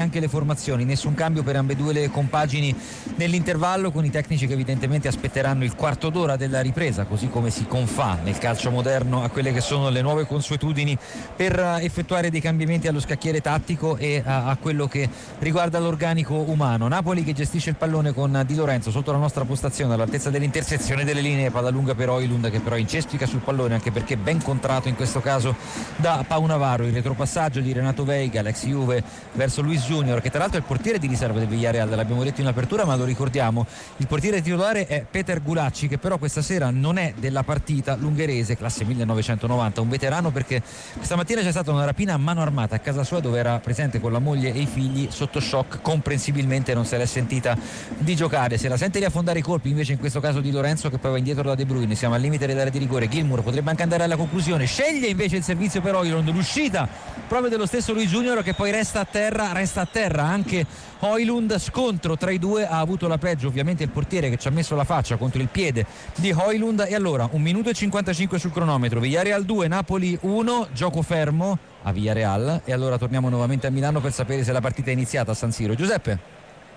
anche le formazioni, nessun cambio per ambedue le compagini nell'intervallo, con i tecnici che evidentemente aspetteranno il quarto d'ora della ripresa, così come si confà nel calcio moderno a quelle che sono le nuove consuetudini per effettuare dei cambiamenti allo scacchiere tattico e a quello che riguarda l'organico umano. Napoli che gestisce il pallone con Di Lorenzo sotto la nostra postazione all'altezza dell'intersezione delle linee, palla lunga per Højlund che però incespica sul pallone, anche perché ben contrato in questo caso da Pau Navarro. Il retropassaggio di Renato Veiga, l'ex Juve, verso Luis Junior, che tra l'altro è il portiere di riserva del Villarreal, l'abbiamo detto in apertura ma lo ricordiamo, il portiere titolare è Peter Gulacci, che però questa sera non è della partita, l'ungherese, classe 1990, un veterano, perché questa mattina c'è stata una rapina a mano armata a casa sua dove era presente con la moglie e i figli, sotto shock, comprensibilmente non se l'è sentita di giocare, se la sente riaffondare i colpi invece in questo caso Di Lorenzo, che poi va indietro da De Bruyne, siamo al limite dell'area di rigore, Gilmour potrebbe anche andare alla conclusione, sceglie invece il servizio per Højlund, l'uscita proprio dello stesso Luis Junior che poi resta a terra anche Højlund, scontro tra i due, ha avuto la peggio ovviamente il portiere che ci ha messo la faccia contro il piede di Højlund. E allora 1 minuto e 55 sul cronometro, Villarreal 2 Napoli 1, gioco fermo a Villarreal, e allora torniamo nuovamente a Milano per sapere se la partita è iniziata a San Siro. Giuseppe?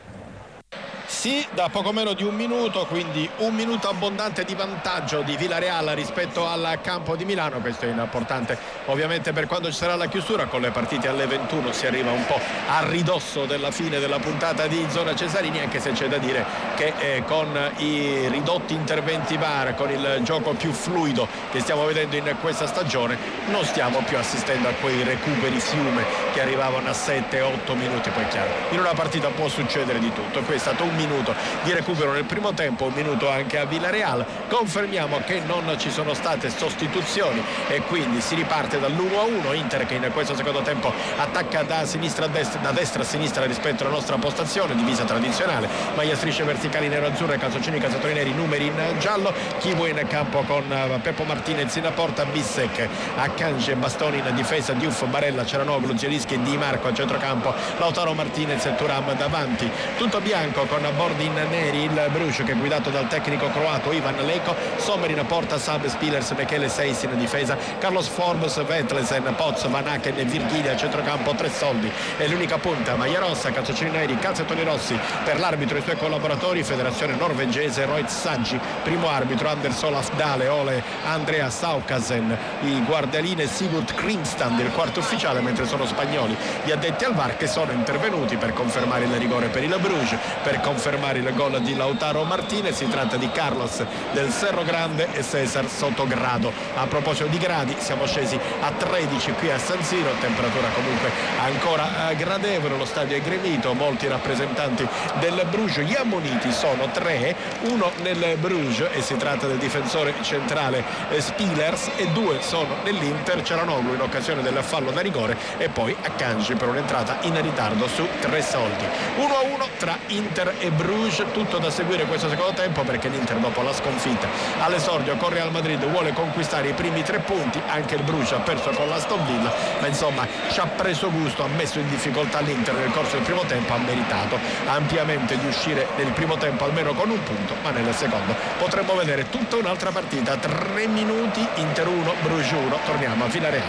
Sì, da poco meno di 1 minuto, quindi 1 minuto abbondante di vantaggio di Villarreal rispetto al campo di Milano. Questo è importante ovviamente per quando ci sarà la chiusura, con le partite alle 21 si arriva un po' a ridosso della fine della puntata di Zona Cesarini, anche se c'è da dire che con i ridotti interventi VAR, con il gioco più fluido che stiamo vedendo in questa stagione, non stiamo più assistendo a quei recuperi fiume che arrivavano a 7-8 minuti. Poi chiaro, in una partita può succedere di tutto, qui è stato 1 minuto di recupero nel primo tempo, 1 minuto anche a Villarreal. Confermiamo che non ci sono state sostituzioni e quindi si riparte dall'1-1. Inter che in questo secondo tempo attacca da sinistra a destra, da destra a sinistra rispetto alla nostra postazione, divisa tradizionale, maglia strisce verticali nero-azzurre, calzoncini, calzatori neri, numeri in giallo. Kivu in campo con Peppo Martinez in porta, Bissek, Akanji e Bastoni in difesa, Diouf, Barella, Cialanoglu, Zielinski, Di Marco a centrocampo, Lautaro Martinez e Thuram davanti. Tutto bianco con bordi in neri il Bruges, che è guidato dal tecnico croato Ivan Leko. Sommer in porta, Sab, Spillers, Michele Seis in difesa, Carlos Forbes, Vetlesen, Poz, Van Aken e Virgili a centrocampo. Tre soldi è l'unica punta, maglia rossa, calzoncini neri, calzettoni rossi per l'arbitro e i suoi collaboratori, federazione norvegese Roy Saggi, primo arbitro Anders Olaf Dale, Ole Andrea Saukasen, i guardialine Sigurd Kringstand, il quarto ufficiale, mentre sono spagnoli gli addetti al VAR che sono intervenuti per confermare il rigore per il Bruges, per confermare il gol di Lautaro Martinez. Si tratta di Carlos del Cerro Grande e Cesar Sottogrado. A proposito di gradi, siamo scesi a 13 qui a San Siro, temperatura comunque ancora gradevole, lo stadio è gremito, molti rappresentanti del Bruges. Gli ammoniti sono 3, uno nel Bruges e si tratta del difensore centrale Spillers, e 2 sono nell'Inter, Cialanoglu in occasione del fallo da rigore e poi Akanji per un'entrata in ritardo su 3 soldi. 1-1 tra Inter e Bruges, tutto da seguire questo secondo tempo, perché l'Inter dopo la sconfitta all'esordio con Real Madrid vuole conquistare i primi 3 punti. Anche il Bruges ha perso con l'Aston Villa, ma insomma ci ha preso gusto, ha messo in difficoltà l'Inter nel corso del primo tempo, ha meritato ampiamente di uscire nel primo tempo almeno con 1 punto, ma nel secondo potremmo vedere tutta un'altra partita. 3 minuti, Inter 1, Bruges 1. Torniamo a Villarreal,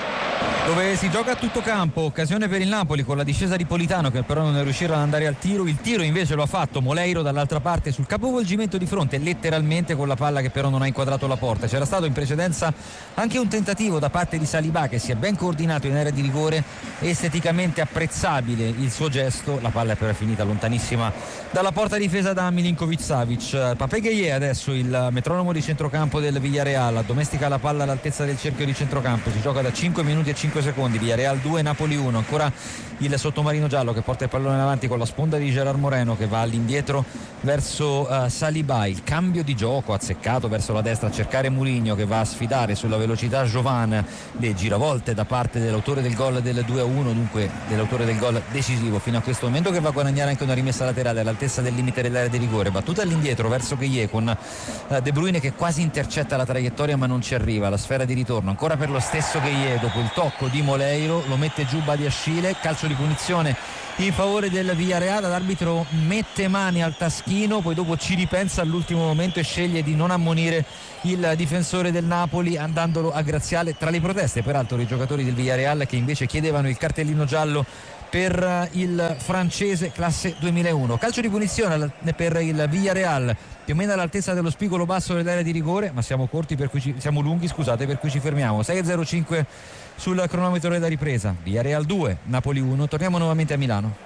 dove si gioca a tutto campo. Occasione per il Napoli con la discesa di Politano, che però non è riuscito ad andare al tiro. Il tiro invece lo ha fatto Moleiro dall'altra parte sul capovolgimento di fronte, letteralmente, con la palla che però non ha inquadrato la porta. C'era stato in precedenza anche un tentativo da parte di Saliba, che si è ben coordinato in area di rigore, esteticamente apprezzabile il suo gesto. La palla è però finita lontanissima dalla porta difesa da Milinkovic-Savic. Pape Gueye adesso il metronomo di centrocampo del Villarreal, addomestica la palla all'altezza del cerchio di centrocampo. Si gioca da 5 minuti e 5 secondi, Villarreal 2, Napoli 1. Ancora il sottomarino giallo che porta il pallone in avanti con la sponda di Gerard Moreno, che va all'indietro verso Saliba. Il cambio di gioco azzeccato verso la destra a cercare Mourinho, che va a sfidare sulla velocità Jovan. Le giravolte da parte dell'autore del gol del 2-1, dunque dell'autore del gol decisivo fino a questo momento, che va a guadagnare anche una rimessa laterale all'altezza del limite dell'area di rigore. Battuta all'indietro verso Gueye con De Bruyne che quasi intercetta la traiettoria ma non ci arriva. La sfera di ritorno ancora per lo stesso Gueye dopo il tocco di Moleiro, lo mette giù Badiashile, calcio di punizione in favore del Villarreal. L'arbitro mette mani al taschino, poi dopo ci ripensa all'ultimo momento e sceglie di non ammonire il difensore del Napoli, andandolo a graziare. Tra le proteste peraltro dei giocatori del Villarreal, che invece chiedevano il cartellino giallo per il francese classe 2001. Calcio di punizione per il Villarreal, più o meno all'altezza dello spigolo basso dell'area di rigore, ma siamo lunghi, per cui ci fermiamo. 6:05 sul cronometro della ripresa. Villarreal 2, Napoli 1. Torniamo nuovamente a Milano.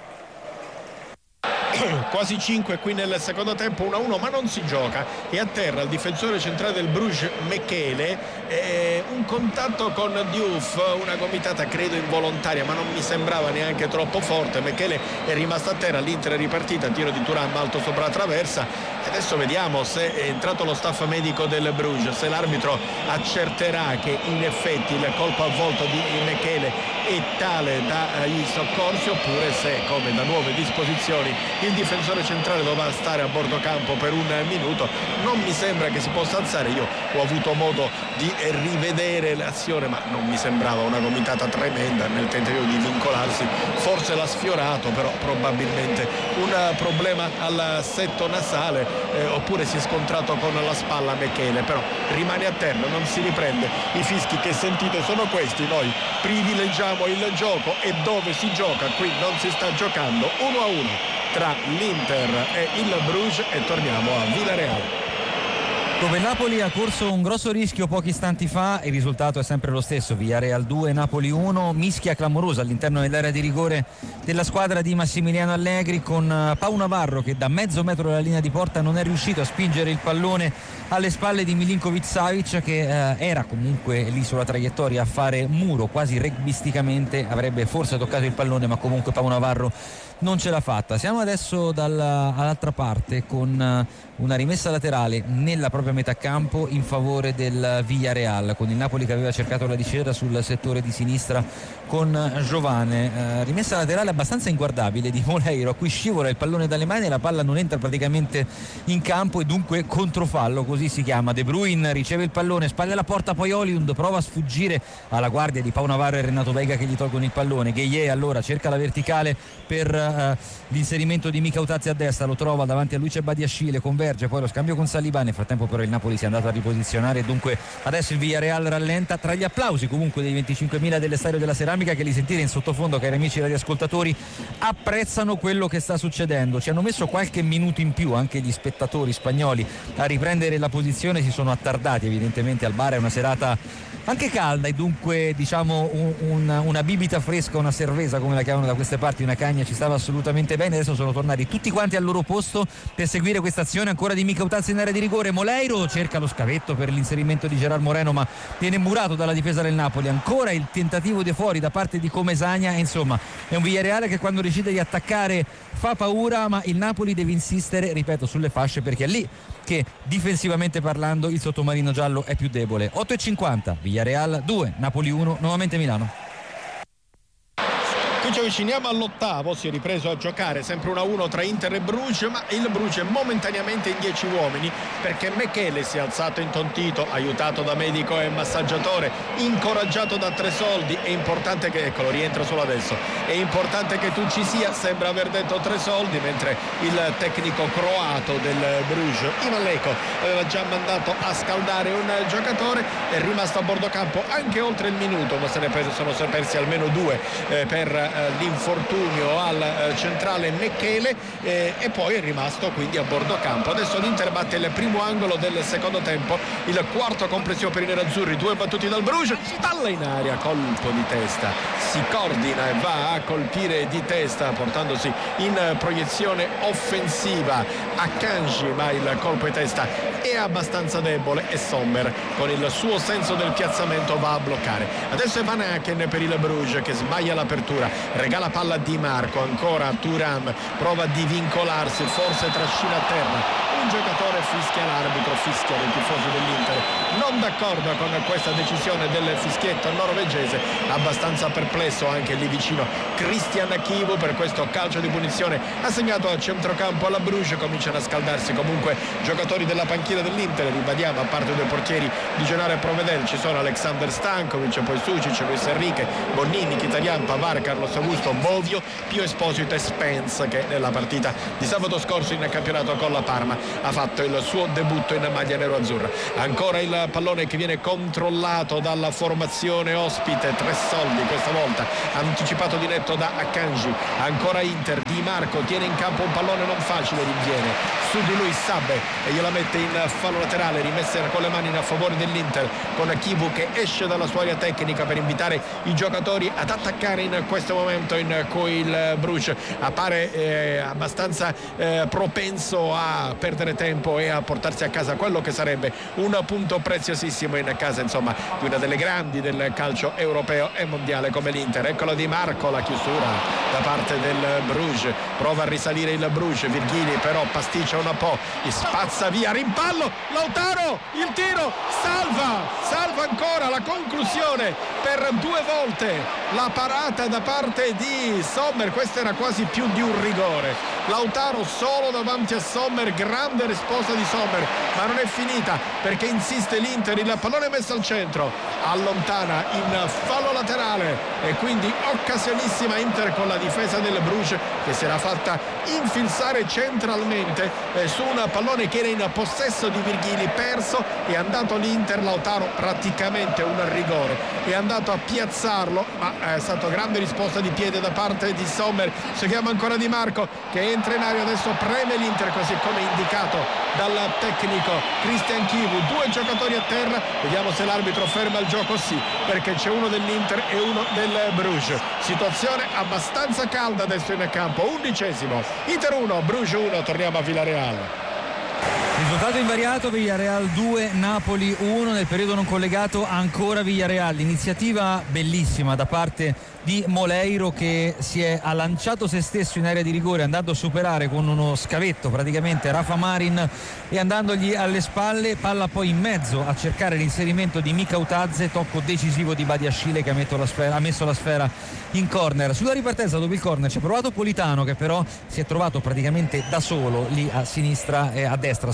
Quasi 5 qui nel secondo tempo, 1-1, ma non si gioca, e a terra il difensore centrale del Bruges, Mekele, un contatto con Diouf, una gomitata credo involontaria, ma non mi sembrava neanche troppo forte. Mekele è rimasto a terra, l'Inter è ripartita, tiro di Thuram alto sopra la traversa. Adesso vediamo se è entrato lo staff medico del Bruges, se l'arbitro accerterà che in effetti il colpo a volto di Mekele è tale dai soccorsi, oppure se, come da nuove disposizioni, il difensore centrale dovrà stare a bordo campo per un minuto. Non mi sembra che si possa alzare. Io ho avuto modo di rivedere l'azione, ma non mi sembrava una gomitata tremenda nel tentativo di vincolarsi. Forse l'ha sfiorato, però probabilmente un problema al setto nasale, oppure si è scontrato con la spalla Mekele, però rimane a terra, non si riprende. I fischi che sentite sono questi. Noi privilegiamo il gioco, e dove si gioca qui non si sta giocando. 1-1 tra l'Inter e il Bruges, e torniamo a Villarreal, dove Napoli ha corso un grosso rischio pochi istanti fa. Il risultato è sempre lo stesso: Villarreal 2, Napoli 1. Mischia clamorosa all'interno dell'area di rigore della squadra di Massimiliano Allegri, con Pau Navarro che da mezzo metro dalla linea di porta non è riuscito a spingere il pallone alle spalle di Milinkovic-Savic, che era comunque lì sulla traiettoria a fare muro quasi rugbisticamente. Avrebbe forse toccato il pallone, ma comunque Pau Navarro non ce l'ha fatta. Siamo adesso all'altra parte, con una rimessa laterale nella propria metà campo in favore del Villarreal, con il Napoli che aveva cercato la discesa sul settore di sinistra con Giovane. Rimessa laterale abbastanza inguardabile di Moleiro, a cui scivola il pallone dalle mani e la palla non entra praticamente in campo, e dunque controfallo, così si chiama. De Bruyne riceve il pallone, spalle alla porta, poi Højlund prova a sfuggire alla guardia di Pau Navarro e Renato Veiga che gli tolgono il pallone. Gueye allora cerca la verticale per l'inserimento di Micautazzi a destra, lo trova davanti a Luce Badiashile, converge, poi lo scambio con Saliba. Nel frattempo però il Napoli si è andato a riposizionare, dunque adesso il Villarreal rallenta, tra gli applausi comunque dei 25.000 dell'Estadio della Ceramica, che li sentite in sottofondo, cari amici radioascoltatori, apprezzano quello che sta succedendo. Ci hanno messo qualche minuto in più anche gli spettatori spagnoli a riprendere la posizione, si sono attardati evidentemente al bar. È una serata anche calda, e dunque diciamo una bibita fresca, una cerveza come la chiamano da queste parti, una cagna, ci stava assolutamente bene. Adesso sono tornati tutti quanti al loro posto per seguire questa azione ancora di Micautazzi in area di rigore. Moleiro cerca lo scavetto per l'inserimento di Gerard Moreno, ma viene murato dalla difesa del Napoli. Ancora il tentativo di fuori da parte di Comesaña. Insomma, è un Villarreal che quando decide di attaccare fa paura, ma il Napoli deve insistere, ripeto, sulle fasce, perché è lì che difensivamente parlando il sottomarino giallo è più debole. 8:50, Villarreal 2, Napoli 1, nuovamente Milano. Qui ci avviciniamo all'ottavo, si è ripreso a giocare sempre 1-1 tra Inter e Bruges, ma il Bruges è momentaneamente in 10 uomini, perché Mekele si è alzato intontito, aiutato da medico e massaggiatore, incoraggiato da Tresoldi. È importante che, eccolo, rientra solo adesso, è importante che tu ci sia, sembra aver detto Tresoldi, mentre il tecnico croato del Bruges, Ivan Leko, aveva già mandato a scaldare un giocatore. È rimasto a bordo campo anche oltre il minuto, ma sono persi almeno due per l'infortunio al centrale Mekele, e poi è rimasto quindi a bordo campo. Adesso l'Inter batte il primo angolo del secondo tempo, il quarto complessivo per i nerazzurri, 2 battuti dal Bruges, palla in aria, colpo di testa, si coordina e va a colpire di testa portandosi in proiezione offensiva a Kanji, ma il colpo di testa è abbastanza debole e Sommer con il suo senso del piazzamento va a bloccare. Adesso è Van Aken per il Bruges che sbaglia l'apertura, regala palla a Di Marco, ancora Thuram, prova di vincolarsi, forse trascina a terra un giocatore, fischia l'arbitro, fischiano i tifosi dell'Inter non d'accordo con questa decisione del fischietto norvegese, abbastanza perplesso anche lì vicino Christian Chivu per questo calcio di punizione assegnato a centrocampo alla Bruges. Cominciano a scaldarsi comunque giocatori della panchina dell'Inter, ribadiamo, a parte due portieri di Gennaro e Provedel ci sono Alexander Stankovic, poi Sucic, Luis Enrique, Bonnini, Mkhitaryan, Pavard, Carlos Augusto, Bovio, Pio Esposito e Spence che nella partita di sabato scorso in campionato con la Parma ha fatto il suo debutto in maglia nero-azzurra. Ancora il pallone che viene controllato dalla formazione ospite, Tre Soldi questa volta, anticipato di netto da Akanji. Ancora Inter, Di Marco tiene in campo un pallone non facile, rinviene su di lui Sabbe e gliela mette in fallo laterale, rimessa con le mani in favore dell'Inter, con Kivu che esce dalla sua area tecnica per invitare i giocatori ad attaccare in questo momento, in cui il Bruges appare abbastanza propenso a perdere tempo e a portarsi a casa quello che sarebbe un punto preziosissimo in casa, insomma, di una delle grandi del calcio europeo e mondiale come l'Inter. Eccolo Di Marco, la chiusura da parte del Bruges, prova a risalire il Bruges, Virghili però pasticcia un po', spazza via, rimpallo, Lautaro, il tiro, salva ancora la conclusione per due volte la parata da parte di Sommer. Questa era quasi più di un rigore, Lautaro solo davanti a Sommer, grande risposta di Sommer, ma non è finita perché insiste l'Inter, il pallone messo al centro, allontana in fallo laterale e quindi occasionissima Inter con la difesa del Bruges che si era fatta infilzare centralmente su un pallone che era in possesso di Virghili, perso, è andato l'Inter, Lautaro praticamente un rigore, è andato a piazzarlo ma è stata grande risposta di piede da parte di Sommer. Si chiama ancora Di Marco che entra in aria, adesso preme l'Inter così come indicato dal tecnico Christian Kivu, due giocatori a terra, vediamo se l'arbitro ferma il gioco, sì, perché c'è uno dell'Inter e uno del Bruges. Situazione abbastanza calda adesso in campo, 11esimo, Inter 1 Bruges 1. Torniamo a Villarreal. Risultato invariato, Villarreal 2, Napoli 1. Nel periodo non collegato ancora Villarreal, iniziativa bellissima da parte di Moleiro che si è lanciato se stesso in area di rigore andando a superare con uno scavetto praticamente Rafa Marin e andandogli alle spalle, palla poi in mezzo a cercare l'inserimento di Mika Utadze, tocco decisivo di Badiashile che ha messo la sfera in corner. Sulla ripartenza dopo il corner ci ha provato Politano che però si è trovato praticamente da solo lì a sinistra a destra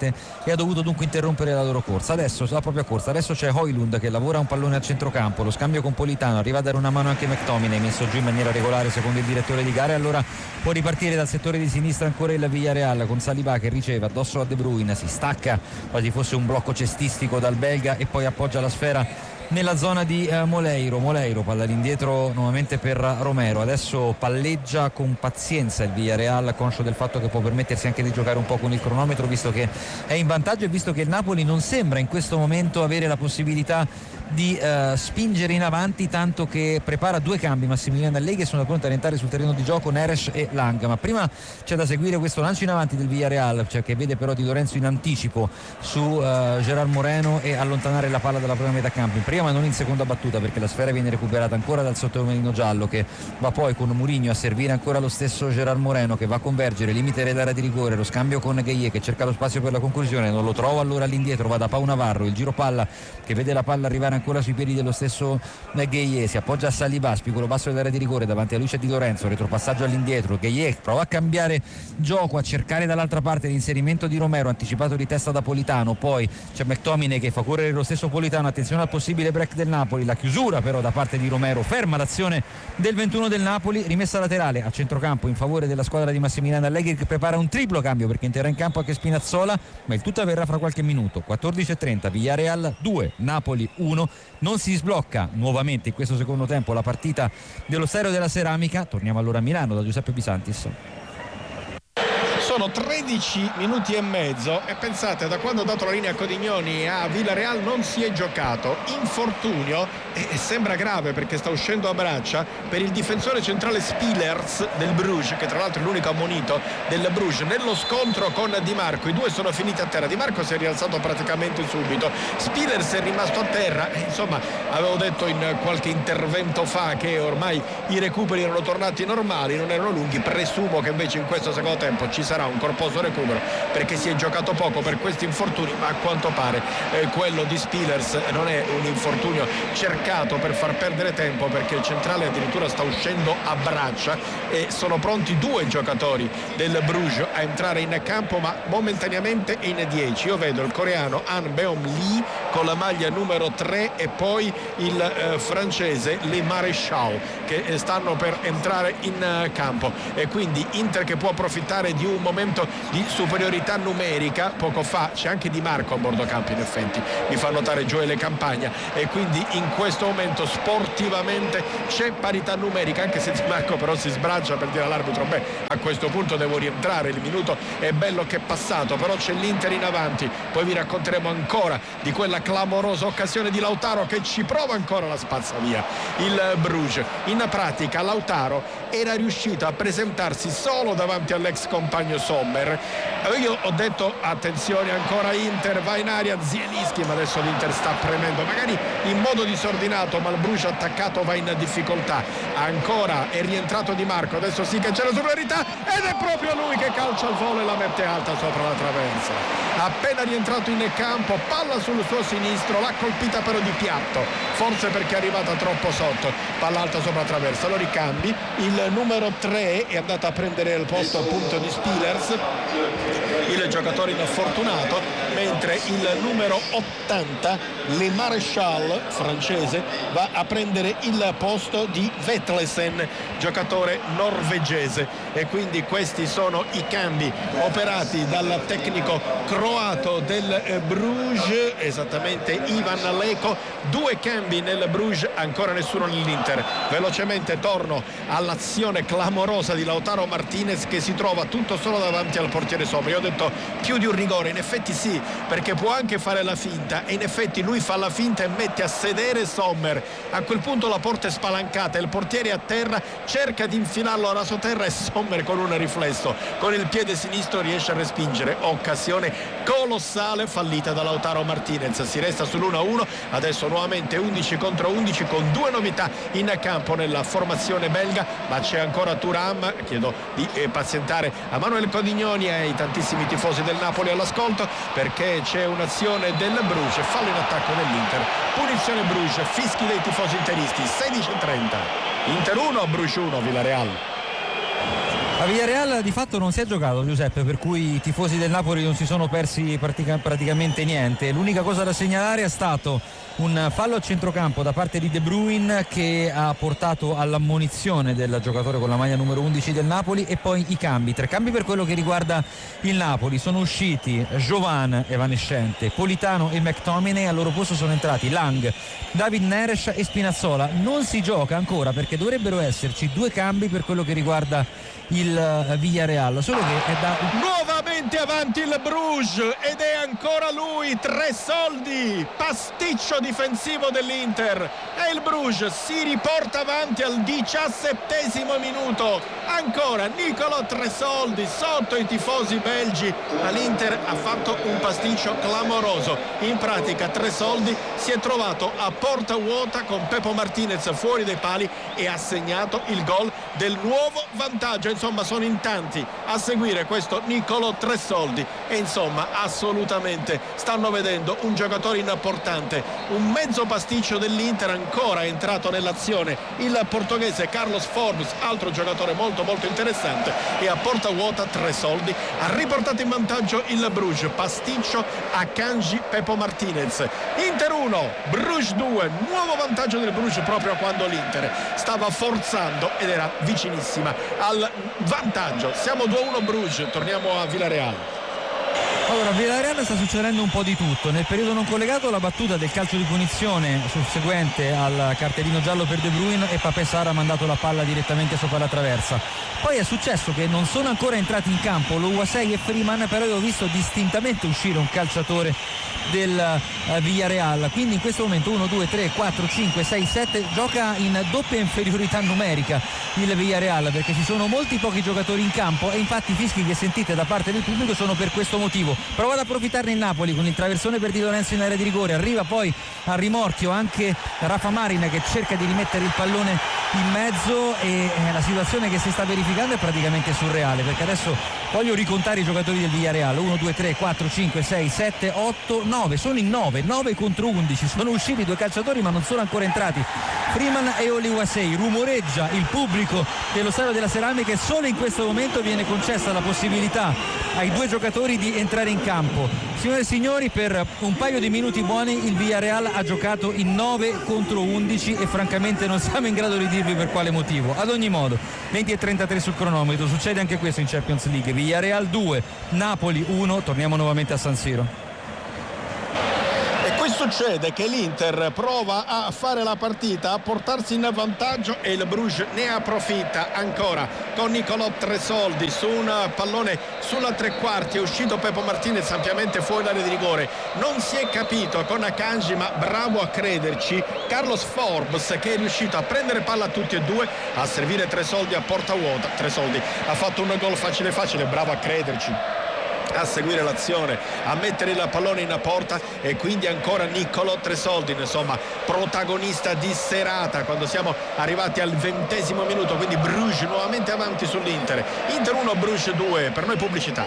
e ha dovuto dunque interrompere la loro corsa, adesso la propria corsa. Adesso c'è Højlund che lavora un pallone a centrocampo, lo scambio con Politano, arriva a dare una mano anche McTominay, messo giù in maniera regolare secondo il direttore di gara, e allora può ripartire dal settore di sinistra ancora il Villarreal con Saliba che riceve addosso a De Bruyne, si stacca quasi fosse un blocco cestistico dal belga e poi appoggia la sfera nella zona di Moleiro, palla all'indietro nuovamente per Romero. Adesso palleggia con pazienza il Villarreal, conscio del fatto che può permettersi anche di giocare un po' con il cronometro visto che è in vantaggio e visto che il Napoli non sembra in questo momento avere la possibilità di spingere in avanti, tanto che prepara due cambi Massimiliano Allegri che sono pronti a rientrare sul terreno di gioco, Neres e Lang. Ma prima c'è da seguire questo lancio in avanti del Villarreal, cioè che vede però Di Lorenzo in anticipo su Gerard Moreno e allontanare la palla dalla propria metà campo, in prima ma non in seconda battuta, perché la sfera viene recuperata ancora dal sottomarino giallo che va poi con Mourinho a servire ancora lo stesso Gerard Moreno che va a convergere, limite dell'area di rigore, lo scambio con Gueye che cerca lo spazio per la conclusione, non lo trova, allora all'indietro va da Pau Navarro, il giro palla che vede la palla arrivare ancora sui piedi dello stesso Gueye, si appoggia a Saliba, spigolo basso dell'area di rigore, davanti a lui c'è Di Lorenzo, retropassaggio all'indietro, Gueye prova a cambiare gioco, a cercare dall'altra parte l'inserimento di Romero, anticipato di testa da Politano, poi c'è McTominay che fa correre lo stesso Politano, attenzione al possibile break del Napoli, la chiusura però da parte di Romero, ferma l'azione del 21 del Napoli, rimessa laterale a centrocampo in favore della squadra di Massimiliano Allegri che prepara un triplo cambio perché entrerà in campo anche Spinazzola, ma il tutto avverrà fra qualche minuto. 14:30, Villarreal 2, Napoli 1. Non si sblocca nuovamente in questo secondo tempo la partita dello Stadio della Ceramica. Torniamo allora a Milano da Giuseppe Bisantis. Sono 13 minuti e mezzo e pensate, da quando ha dato la linea a Codignoni a Villarreal non si è giocato, infortunio e sembra grave perché sta uscendo a braccia per il difensore centrale Spillers del Bruges, che tra l'altro è l'unico ammonito del Bruges nello scontro con Di Marco. I due sono finiti a terra, Di Marco si è rialzato praticamente subito, Spillers è rimasto a terra, insomma avevo detto in qualche intervento fa che ormai i recuperi erano tornati normali, non erano lunghi, presumo che invece in questo secondo tempo ci sarà un corposo recupero perché si è giocato poco per questi infortuni, ma a quanto pare quello di Spillers non è un infortunio cercato per far perdere tempo, perché il centrale addirittura sta uscendo a braccia e sono pronti due giocatori del Bruges a entrare in campo, ma momentaneamente in 10. Io vedo il coreano Han Beom Lee con la maglia numero 3 e poi il francese Le Maréchal, che stanno per entrare in campo, e quindi Inter che può approfittare di un momento di superiorità numerica. Poco fa c'è anche Di Marco a bordo campo, in effetti mi fa notare Gioele Campagna, e quindi in questo momento sportivamente c'è parità numerica, anche se Di Marco però si sbraccia per dire all'arbitro: beh, a questo punto devo rientrare, il minuto è bello che è passato. Però c'è l'Inter in avanti. Poi vi racconteremo ancora di quella clamorosa occasione di Lautaro che ci prova ancora, la spazza via il Bruges. In pratica Lautaro era riuscito a presentarsi solo davanti all'ex compagno Sommer. Io ho detto attenzione, ancora Inter, va in aria Zielinski, ma adesso l'Inter sta premendo, magari in modo disordinato, ma il Bruges attaccato va in difficoltà. Ancora è rientrato Di Marco, adesso sì che c'è la superiorità, ed è proprio lui che calcia al volo e la mette alta sopra la traversa. Appena rientrato in campo, palla sul suo sinistro, l'ha colpita però di piatto, forse perché è arrivata troppo sotto. Palla alta sopra la traversa, lo ricambi. Il numero 3 è andato a prendere il posto appunto di Spillers, il giocatore infortunato, mentre il numero 80 Le Maréchal francese va a prendere il posto di Vetlesen, giocatore norvegese. E quindi questi sono i cambi operati dal tecnico croato del Bruges, esattamente Ivan Leko. 2 cambi nel Bruges, ancora nessuno nell'Inter. Velocemente torno all'azione clamorosa di Lautaro Martinez, che si trova tutto solo davanti al portiere Sommer. Io ho detto più di un rigore, in effetti sì, perché può anche fare la finta, e in effetti lui fa la finta e mette a sedere Sommer. A quel punto la porta è spalancata, il portiere è a terra, cerca di infilarlo a rasoterra, e Sommer con un riflesso con il piede sinistro riesce a respingere. Occasione colossale fallita da Lautaro Martinez. Si resta sull'1-1, adesso nuovamente 11 contro 11 con 2 novità in campo nella formazione belga, ma c'è ancora Thuram. Chiedo di pazientare a Manuel Codignoni e ai tantissimi tifosi del Napoli all'ascolto, perché c'è un'azione del Bruges, fallo in attacco dell'Inter, punizione Bruges, fischi dei tifosi interisti. 16:30, Inter 1, Bruges 1, Villarreal. A Villarreal di fatto non si è giocato, Giuseppe, per cui i tifosi del Napoli non si sono persi praticamente niente. L'unica cosa da segnalare è stato un fallo a centrocampo da parte di De Bruyne, che ha portato all'ammonizione del giocatore con la maglia numero 11 del Napoli. E poi i cambi, 3 cambi per quello che riguarda il Napoli. Sono usciti Jovan, evanescente, Politano e McTominay. Al loro posto sono entrati Lang, David Neres e Spinazzola. Non si gioca ancora perché dovrebbero esserci 2 cambi per quello che riguarda il Villarreal, solo che è da nuovamente avanti il Bruges, ed è ancora lui, Tresoldi, pasticcio difensivo dell'Inter, e il Bruges si riporta avanti al 17° minuto. Ancora Nicolò Tresoldi sotto i tifosi belgi, ma l'Inter ha fatto un pasticcio clamoroso. In pratica Tresoldi si è trovato a porta vuota con Pepo Martinez fuori dai pali e ha segnato il gol del nuovo vantaggio. Insomma, sono in tanti a seguire questo Nicolò Tresoldi, e insomma assolutamente stanno vedendo un giocatore importante. Un mezzo pasticcio dell'Inter, ancora è entrato nell'azione il portoghese Carlos Forbes, altro giocatore molto interessante, e a porta vuota Tresoldi ha riportato in vantaggio il Bruges. Pasticcio a Kanji Pepo Martinez. Inter 1, Bruges 2, nuovo vantaggio del Bruges proprio quando l'Inter stava forzando ed era vicinissima al vantaggio. Siamo 2-1 Bruges, torniamo a Villarreal. Allora, a Villarreal sta succedendo un po' di tutto. Nel periodo non collegato la battuta del calcio di punizione susseguente al cartellino giallo per De Bruyne, e Pape Sarr ha mandato la palla direttamente sopra la traversa. Poi è successo che non sono ancora entrati in campo Louasey e Freeman, però io ho visto distintamente uscire un calciatore del Villarreal. Quindi in questo momento 1, 2, 3, 4, 5, 6, 7 gioca in doppia inferiorità numerica il Villarreal, perché ci sono molti pochi giocatori in campo, e infatti i fischi che sentite da parte del pubblico sono per questo motivo. Prova ad approfittarne il Napoli con il traversone per Di Lorenzo in area di rigore. Arriva poi a rimorchio anche Rafa Marin, che cerca di rimettere il pallone in mezzo, e la situazione che si sta verificando è praticamente surreale, perché adesso voglio ricontare i giocatori del Villarreal: 1, 2, 3, 4, 5, 6, 7, 8, 9, sono in 9 contro 11, sono usciti 2 calciatori ma non sono ancora entrati, Freeman e Oluwaseyi. Rumoreggia il pubblico dello Stadio della Ceramica e solo in questo momento viene concessa la possibilità ai 2 giocatori di entrare in campo. Signore e signori, per un paio di minuti buoni il Villarreal ha giocato in 9 contro 11 e francamente non siamo in grado di dirvi per quale motivo. Ad ogni modo, 20:33 sul cronometro, succede anche questo in Champions League. Villarreal 2, Napoli 1, torniamo nuovamente a San Siro. Qui succede che l'Inter prova a fare la partita, a portarsi in vantaggio e il Bruges ne approfitta ancora con Nicolò Tresoldi su un pallone sulla tre quarti. È uscito Pepo Martinez ampiamente fuori l'area di rigore, non si è capito con Akanji, ma bravo a crederci Carlos Forbes, che è riuscito a prendere palla a tutti e due, a servire Tresoldi a porta vuota. Tresoldi ha fatto un gol facile, bravo a crederci, a seguire l'azione, a mettere il pallone in porta, e quindi ancora Nicolò Tresoldi, insomma protagonista di serata quando siamo arrivati al 20° minuto. Quindi Bruges nuovamente avanti sull'Inter, Inter 1 Bruges 2. Per noi pubblicità.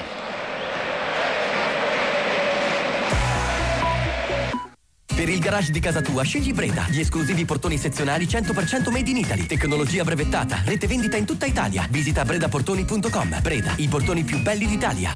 Per il garage di casa tua scegli Breda, gli esclusivi portoni sezionali 100% made in Italy, tecnologia brevettata, rete vendita in tutta Italia. Visita bredaportoni.com. Breda, i portoni più belli d'Italia.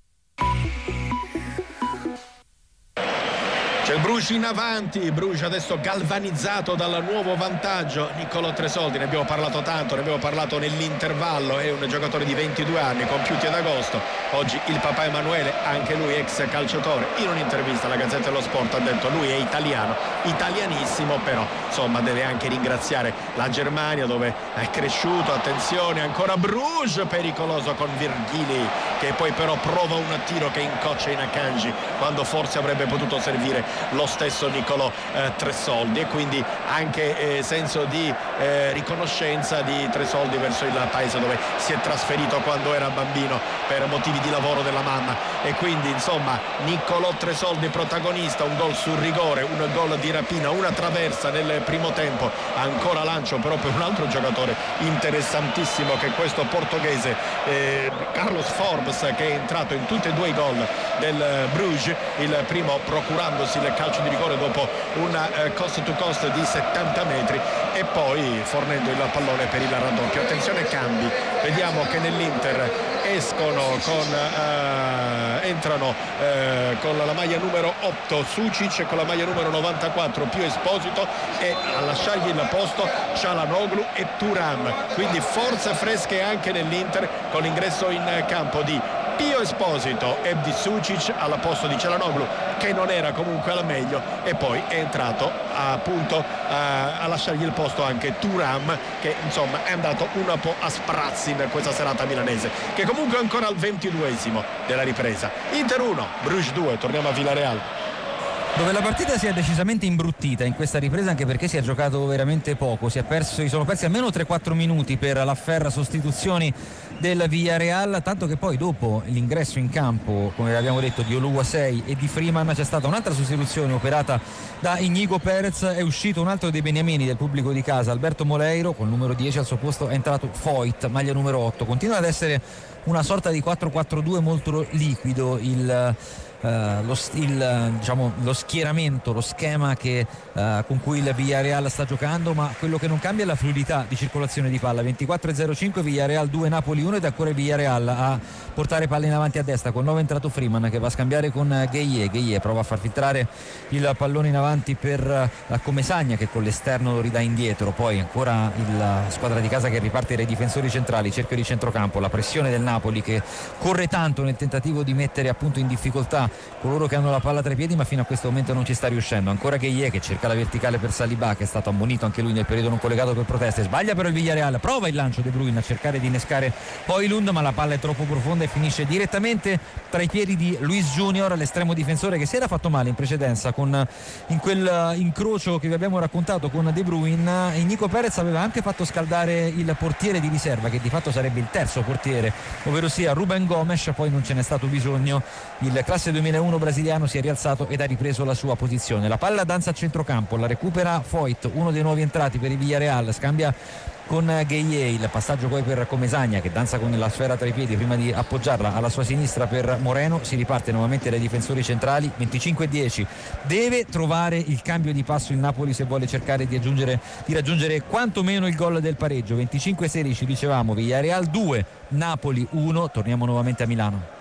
C'è il Bruges in avanti, Bruges adesso galvanizzato dal nuovo vantaggio. Nicolò Tresoldi, ne abbiamo parlato tanto, ne abbiamo parlato nell'intervallo, è un giocatore di 22 anni compiuti ad agosto. Oggi il papà Emanuele, anche lui ex calciatore, in un'intervista alla Gazzetta dello Sport ha detto lui è italiano, italianissimo, però insomma deve anche ringraziare la Germania dove è cresciuto. Attenzione, ancora Bruges, pericoloso con Virgili, che poi però prova un tiro che incoccia in Akanji quando forse avrebbe potuto servire lo stesso Nicolò Tresoldi, e quindi anche senso di riconoscenza di Tresoldi verso il paese dove si è trasferito quando era bambino per motivi di lavoro della mamma. E quindi insomma Nicolò Tresoldi protagonista, un gol sul rigore, un gol di rapina, una traversa nel primo tempo, ancora lancio però per un altro giocatore interessantissimo che è questo portoghese Carlos Forbes, che è entrato in tutti e 2 i gol del Bruges, il primo procurandosi il calcio di rigore dopo una cost to cost di 70 metri e poi fornendo il pallone per il raddoppio. Attenzione cambi, vediamo che nell'Inter entrano con la maglia numero 8 Sucic, con la maglia numero 94 Pio Esposito, e a lasciargli il posto Çalhanoğlu e Thuram. Quindi forze fresche anche nell'Inter con l'ingresso in campo di Pio Esposito e di Sucic al posto di Çalhanoğlu, che non era comunque al meglio, e poi è entrato appunto a lasciargli il posto anche Thuram, che insomma è andato un po' a sprazzi in questa serata milanese, che comunque è ancora al 22° della ripresa. Inter 1 Bruges 2. Torniamo a Villarreal, dove la partita si è decisamente imbruttita in questa ripresa, anche perché si è giocato veramente poco. Si sono persi almeno 3-4 minuti per l'afferra sostituzioni del Villarreal, tanto che poi dopo l'ingresso in campo, come abbiamo detto, di Oluwaseyi e di Freeman, c'è stata un'altra sostituzione operata da Íñigo Pérez. È uscito un altro dei beniamini del pubblico di casa, Alberto Moleiro, con il numero 10, al suo posto è entrato Foyt, maglia numero 8. Continua ad essere una sorta di 4-4-2 molto liquido lo schieramento, lo schema con cui il Villarreal sta giocando, ma quello che non cambia è la fluidità di circolazione di palla. 24:05, Villarreal 2 Napoli 1, ed ancora il Villarreal a portare palla in avanti a destra. Con 9 è entrato Freeman, che va a scambiare con Gueye prova a far filtrare il pallone in avanti per Comesaña, che con l'esterno lo ridà indietro. Poi ancora la squadra di casa che riparte dai difensori centrali, cerchio di centrocampo, la pressione del Napoli che corre tanto nel tentativo di mettere appunto in difficoltà coloro che hanno la palla tra i piedi, ma fino a questo momento non ci sta riuscendo. Ancora Gueye che cerca la verticale per Saliba, che è stato ammonito anche lui nel periodo non collegato per proteste. Sbaglia però il Villarreal, prova il lancio De Bruyne a cercare di innescare Højlund, ma la palla è troppo profonda e finisce direttamente tra i piedi di Luis Junior, l'estremo difensore che si era fatto male in precedenza in quel incrocio che vi abbiamo raccontato con De Bruyne. Íñigo Pérez aveva anche fatto scaldare il portiere di riserva, che di fatto sarebbe il terzo portiere, ovvero sia Ruben Gomes. Poi non ce n'è stato bisogno, il classe 2001 brasiliano si è rialzato ed ha ripreso la sua posizione. La palla danza a centrocampo, la recupera Foyt, uno dei nuovi entrati per il Villarreal, scambia con Gueye, il passaggio poi per Comesaña che danza con la sfera tra i piedi prima di appoggiarla alla sua sinistra per Moreno. Si riparte nuovamente dai difensori centrali. 25-10, deve trovare il cambio di passo il Napoli se vuole cercare di raggiungere quantomeno il gol del pareggio. 25-16 dicevamo, Villarreal 2 Napoli 1. Torniamo nuovamente a Milano.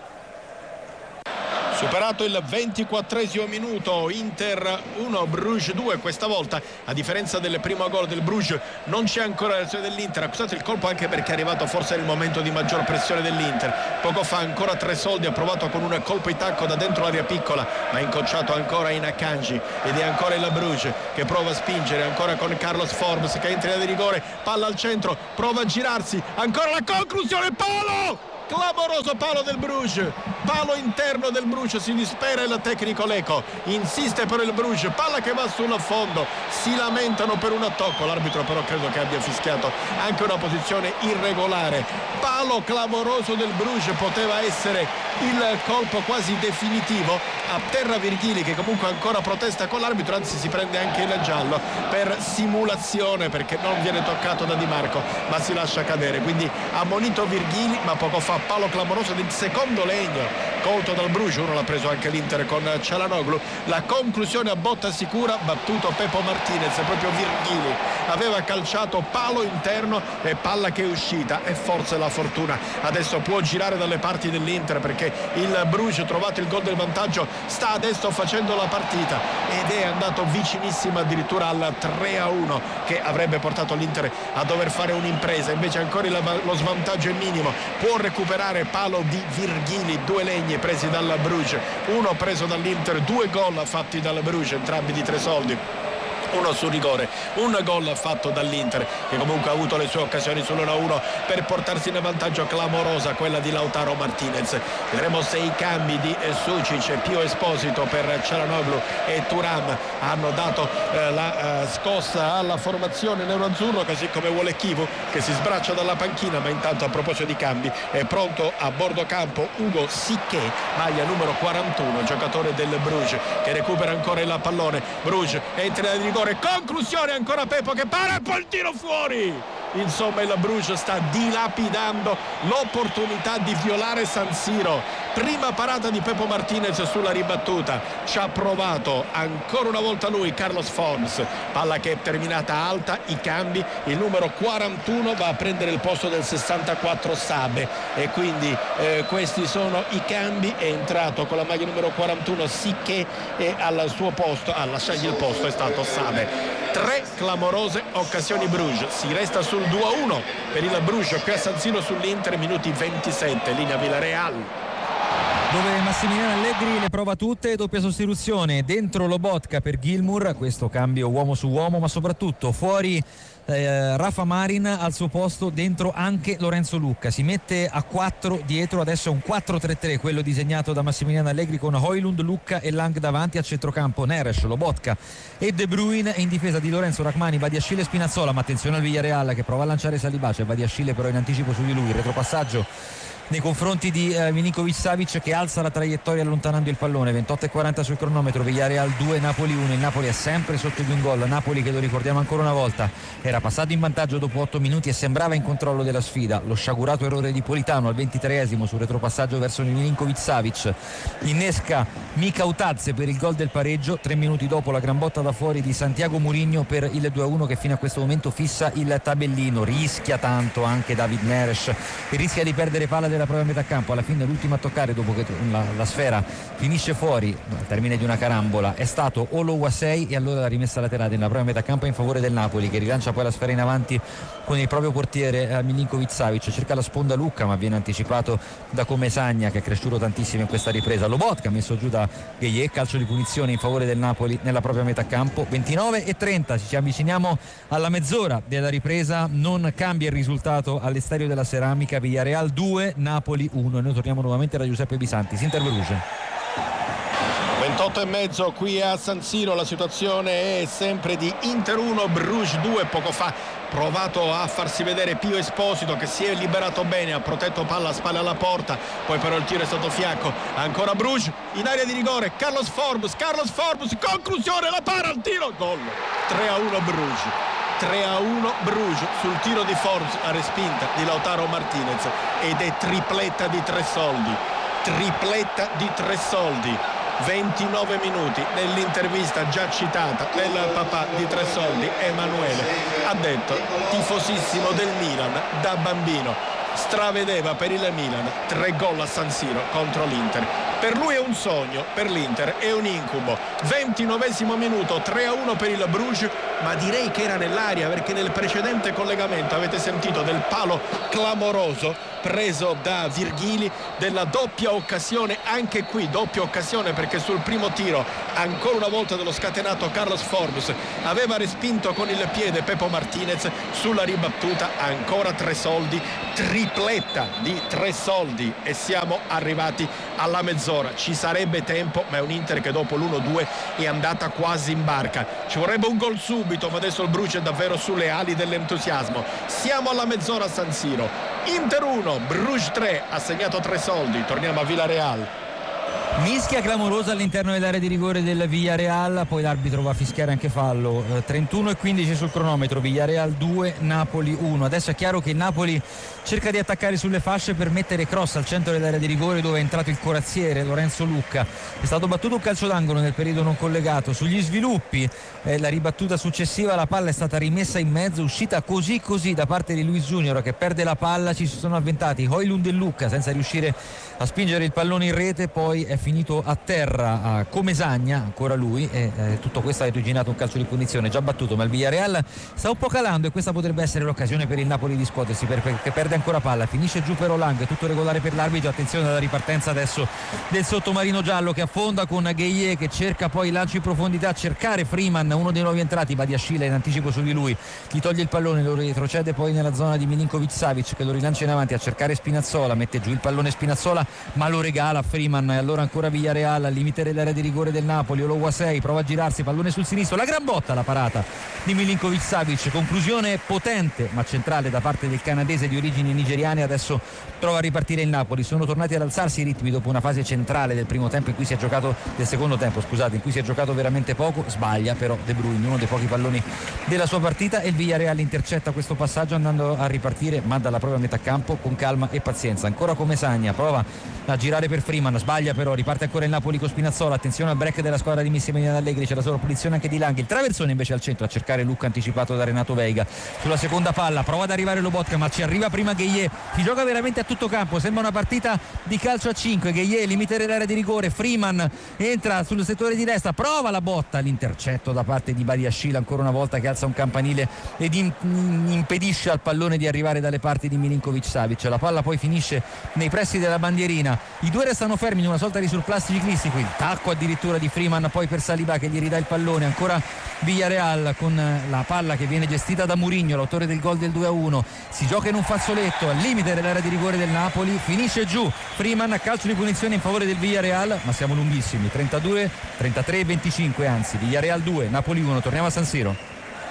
Superato il 24esimo minuto, Inter 1 Bruges 2. Questa volta, a differenza del primo gol del Bruges, non c'è ancora l'azione dell'Inter. Ha accusato il colpo anche perché è arrivato forse nel momento di maggior pressione dell'Inter. Poco fa ancora Tresoldi ha provato con un colpo di tacco da dentro l'area piccola, ma incocciato ancora in Akanji, ed è ancora il Bruges che prova a spingere ancora con Carlos Forbes che entra in rigore, palla al centro, prova a girarsi, ancora la conclusione, palo! Clamoroso palo del Bruges, palo interno del Bruges, si dispera il tecnico Leco, insiste per il Bruges, palla che va sul fondo, si lamentano per un attacco, l'arbitro però credo che abbia fischiato anche una posizione irregolare. Palo clamoroso del Bruges, poteva essere il colpo quasi definitivo. A terra Virghili che comunque ancora protesta con l'arbitro, anzi si prende anche il giallo per simulazione perché non viene toccato da Di Marco ma si lascia cadere, quindi ammonito Virghili, ma poco fa palo clamoroso del secondo legno colto dal Bruges. Uno l'ha preso anche l'Inter con Çalhanoğlu. La conclusione a botta sicura, battuto Pepo Martinez, proprio Virghili aveva calciato palo interno e palla che è uscita, e forse la fortuna adesso può girare dalle parti dell'Inter perché il Bruges, trovato il gol del vantaggio, sta adesso facendo la partita ed è andato vicinissimo addirittura al 3-1 che avrebbe portato l'Inter a dover fare un'impresa. Invece ancora lo svantaggio è minimo, può recuperare palo di Virghili. 2 legni presi dal Bruges, uno preso dall'Inter, 2 gol fatti dal Bruges, entrambi di Tresoldi, uno sul rigore, un gol fatto dall'Inter che comunque ha avuto le sue occasioni sull'1-1 per portarsi in vantaggio, clamorosa quella di Lautaro Martinez. Vedremo se i cambi di Sucic e Pio Esposito per Çalhanoğlu e Thuram hanno dato la scossa alla formazione nero-azzurro, così come vuole Chivu che si sbraccia dalla panchina. Ma intanto, a proposito di cambi, è pronto a bordo campo Hugo Siquet, maglia numero 41, giocatore del Bruges, che recupera ancora il pallone. Bruges entra nel rigore, conclusione ancora Pepo che para e poi il tiro fuori. Insomma il Bruges sta dilapidando l'opportunità di violare San Siro. Prima parata di Pepo Martinez sulla ribattuta, ci ha provato ancora una volta lui, Carlos Forbes, palla che è terminata alta. I cambi, il numero 41 va a prendere il posto del 64 Sabe, e quindi questi sono i cambi. È entrato con la maglia numero 41 Siquet e al suo posto, a lasciargli il posto, è stato Sabe. 3 clamorose occasioni Bruges, si resta sul 2-1 per il Bruges qui a San Siro sull'Inter, minuti 27, linea Villarreal, dove Massimiliano Allegri le prova tutte. Doppia sostituzione, dentro Lobotka per Gilmour, questo cambio uomo su uomo, ma soprattutto fuori Rafa Marin, al suo posto dentro anche Lorenzo Lucca. Si mette a 4 dietro, adesso è un 4-3-3 quello disegnato da Massimiliano Allegri, con Højlund, Lucca e Lang davanti, a centrocampo Neres, Lobotka e De Bruyne, e in difesa di Lorenzo, Rachmani, Badiashile e Spinazzola. Ma attenzione al Villarreal che prova a lanciare Saliba, c'è Badiashile però in anticipo su di lui, retropassaggio nei confronti di Milinkovic-Savic che alza la traiettoria allontanando il pallone. 28:40 sul cronometro, Villarreal 2 Napoli 1. Il Napoli è sempre sotto di un gol, Napoli che, lo ricordiamo ancora una volta, era passato in vantaggio dopo 8 minuti e sembrava in controllo della sfida. Lo sciagurato errore di Politano al 23esimo sul retropassaggio verso Milinkovic-Savic innesca Mika Utadze per il gol del pareggio. 3 minuti dopo la gran botta da fuori di Santiago Mourinho per il 2-1 che fino a questo momento fissa il tabellino. Rischia tanto anche David Neres e rischia di perdere palla della propria metà campo. Alla fine l'ultimo a toccare, dopo che la sfera finisce fuori al termine di una carambola, è stato Oluwasei, e allora la rimessa laterale nella propria metà campo in favore del Napoli, che rilancia poi la sfera in avanti con il proprio portiere Milinkovic-Savic. Cerca la sponda Lucca ma viene anticipato da Comesaña, che è cresciuto tantissimo in questa ripresa. Lobotka messo giù da Gueye, calcio di punizione in favore del Napoli nella propria metà campo. 29:30, ci avviciniamo alla mezz'ora della ripresa, non cambia il risultato all'Estadio della Ceramica. Villarreal 2 Napoli 1, e noi torniamo nuovamente da Giuseppe Bisanti. Inter Bruges. 28:30 qui a San Siro, la situazione è sempre di Inter 1 Bruges 2. Poco fa provato a farsi vedere Pio Esposito, che si è liberato bene, ha protetto palla a spalle alla porta, poi però il tiro è stato fiacco. Ancora Bruges in area di rigore, Carlos Forbes, conclusione, la para al tiro, gol. 3-1 Bruges. 3-1 Bruges sul tiro di Forbes, a respinta di Lautaro Martinez, ed è tripletta di Tresoldi. 29 minuti. Nell'intervista già citata del papà di Tresoldi, Emanuele, ha detto: tifosissimo del Milan da bambino, stravedeva per il Milan 3 gol a San Siro contro l'Inter. Per lui è un sogno, per l'Inter è un incubo. 29esimo minuto, 3-1 per il Bruges, ma direi che era nell'aria, perché nel precedente collegamento avete sentito del palo clamoroso preso da Virghili, della doppia occasione. Anche qui doppia occasione, perché sul primo tiro ancora una volta dello scatenato Carlos Forbes aveva respinto con il piede Pepo Martinez. Sulla ribattuta ancora Tresoldi, tripletta di Tresoldi, e siamo arrivati alla mezz'ora. Ci sarebbe tempo, ma è un Inter che dopo l'1-2 è andata quasi in barca. Ci vorrebbe un gol subito, ma adesso il Bruges è davvero sulle ali dell'entusiasmo. Siamo alla mezz'ora a San Siro. Inter 1, Bruges 3, ha segnato Tresoldi. Torniamo a Villarreal. Mischia clamorosa all'interno dell'area di rigore del Villarreal, poi l'arbitro va a fischiare anche fallo. 31:15 sul cronometro, Villarreal 2, Napoli 1. Adesso è chiaro che il Napoli cerca di attaccare sulle fasce per mettere cross al centro dell'area di rigore, dove è entrato il corazziere Lorenzo Lucca. È stato battuto un calcio d'angolo nel periodo non collegato. Sugli sviluppi, la ribattuta successiva, la palla è stata rimessa in mezzo, uscita così da parte di Luis Junior, che perde la palla. Ci si sono avventati Højlund e Lucca senza riuscire a spingere il pallone in rete, poi è finito a terra a Comesagna, ancora lui, e tutto questo ha originato un calcio di punizione già battuto, ma il Villarreal sta un po' calando, e questa potrebbe essere l'occasione per il Napoli di scuotersi, perché perde ancora palla, finisce giù per Olang, tutto regolare per l'arbitro. Attenzione alla ripartenza adesso del sottomarino giallo, che affonda con Gueye, che cerca poi lancio in profondità, cercare Freeman, uno dei nuovi entrati. Badiashile in anticipo su di lui, gli toglie il pallone, lo retrocede poi nella zona di Milinkovic Savic, che lo rilancia in avanti a cercare Spinazzola, mette giù il pallone Spinazzola, ma lo regala a Freeman, e allora ancora Villarreal al limite dell'area di rigore del Napoli. Ologuasei prova a girarsi, pallone sul sinistro, la gran botta, la parata di Milinkovic Savic, conclusione potente ma centrale da parte del canadese di origini nigeriane. Adesso prova a ripartire il Napoli, sono tornati ad alzarsi i ritmi dopo una fase centrale del primo tempo in cui si è giocato, del secondo tempo scusate, in cui si è giocato veramente poco. Sbaglia però De Bruyne, uno dei pochi palloni della sua partita, e il Villarreal intercetta questo passaggio andando a ripartire, ma dalla propria metà campo con calma e pazienza. Ancora Comesagna, prova a girare per Freeman, sbaglia però, riparte ancora il Napoli con Spinazzola. Attenzione al break della squadra di Massimiliano Allegri, c'è la sovrapposizione anche di Langhi, il traversone invece al centro a cercare Lucca, anticipato da Renato Veiga. Sulla seconda palla prova ad arrivare Lobotka, ma ci arriva prima Gueye. Si gioca veramente a tutto campo, sembra una partita di calcio a 5. Gueye limite dell'area di rigore, Freeman entra sul settore di destra, prova la botta, l'intercetto da parte di Badiashile ancora una volta, che alza un campanile ed impedisce al pallone di arrivare dalle parti di Milinkovic Savic. La palla poi finisce nei pressi della bandierina, i due restano fermi in una sorta di surplus ciclistico, il tacco addirittura di Freeman poi per Saliba, che gli ridà il pallone. Ancora Villarreal con la palla che viene gestita da Mourinho, l'autore del gol del 2-1. Si gioca in un fazzoletto al limite dell'area di rigore del Napoli, finisce giù Freeman a calcio di punizione in favore del Villarreal, ma siamo lunghissimi, 33-25 anzi, Villarreal 2, Napoli 1. Torniamo a San Siro.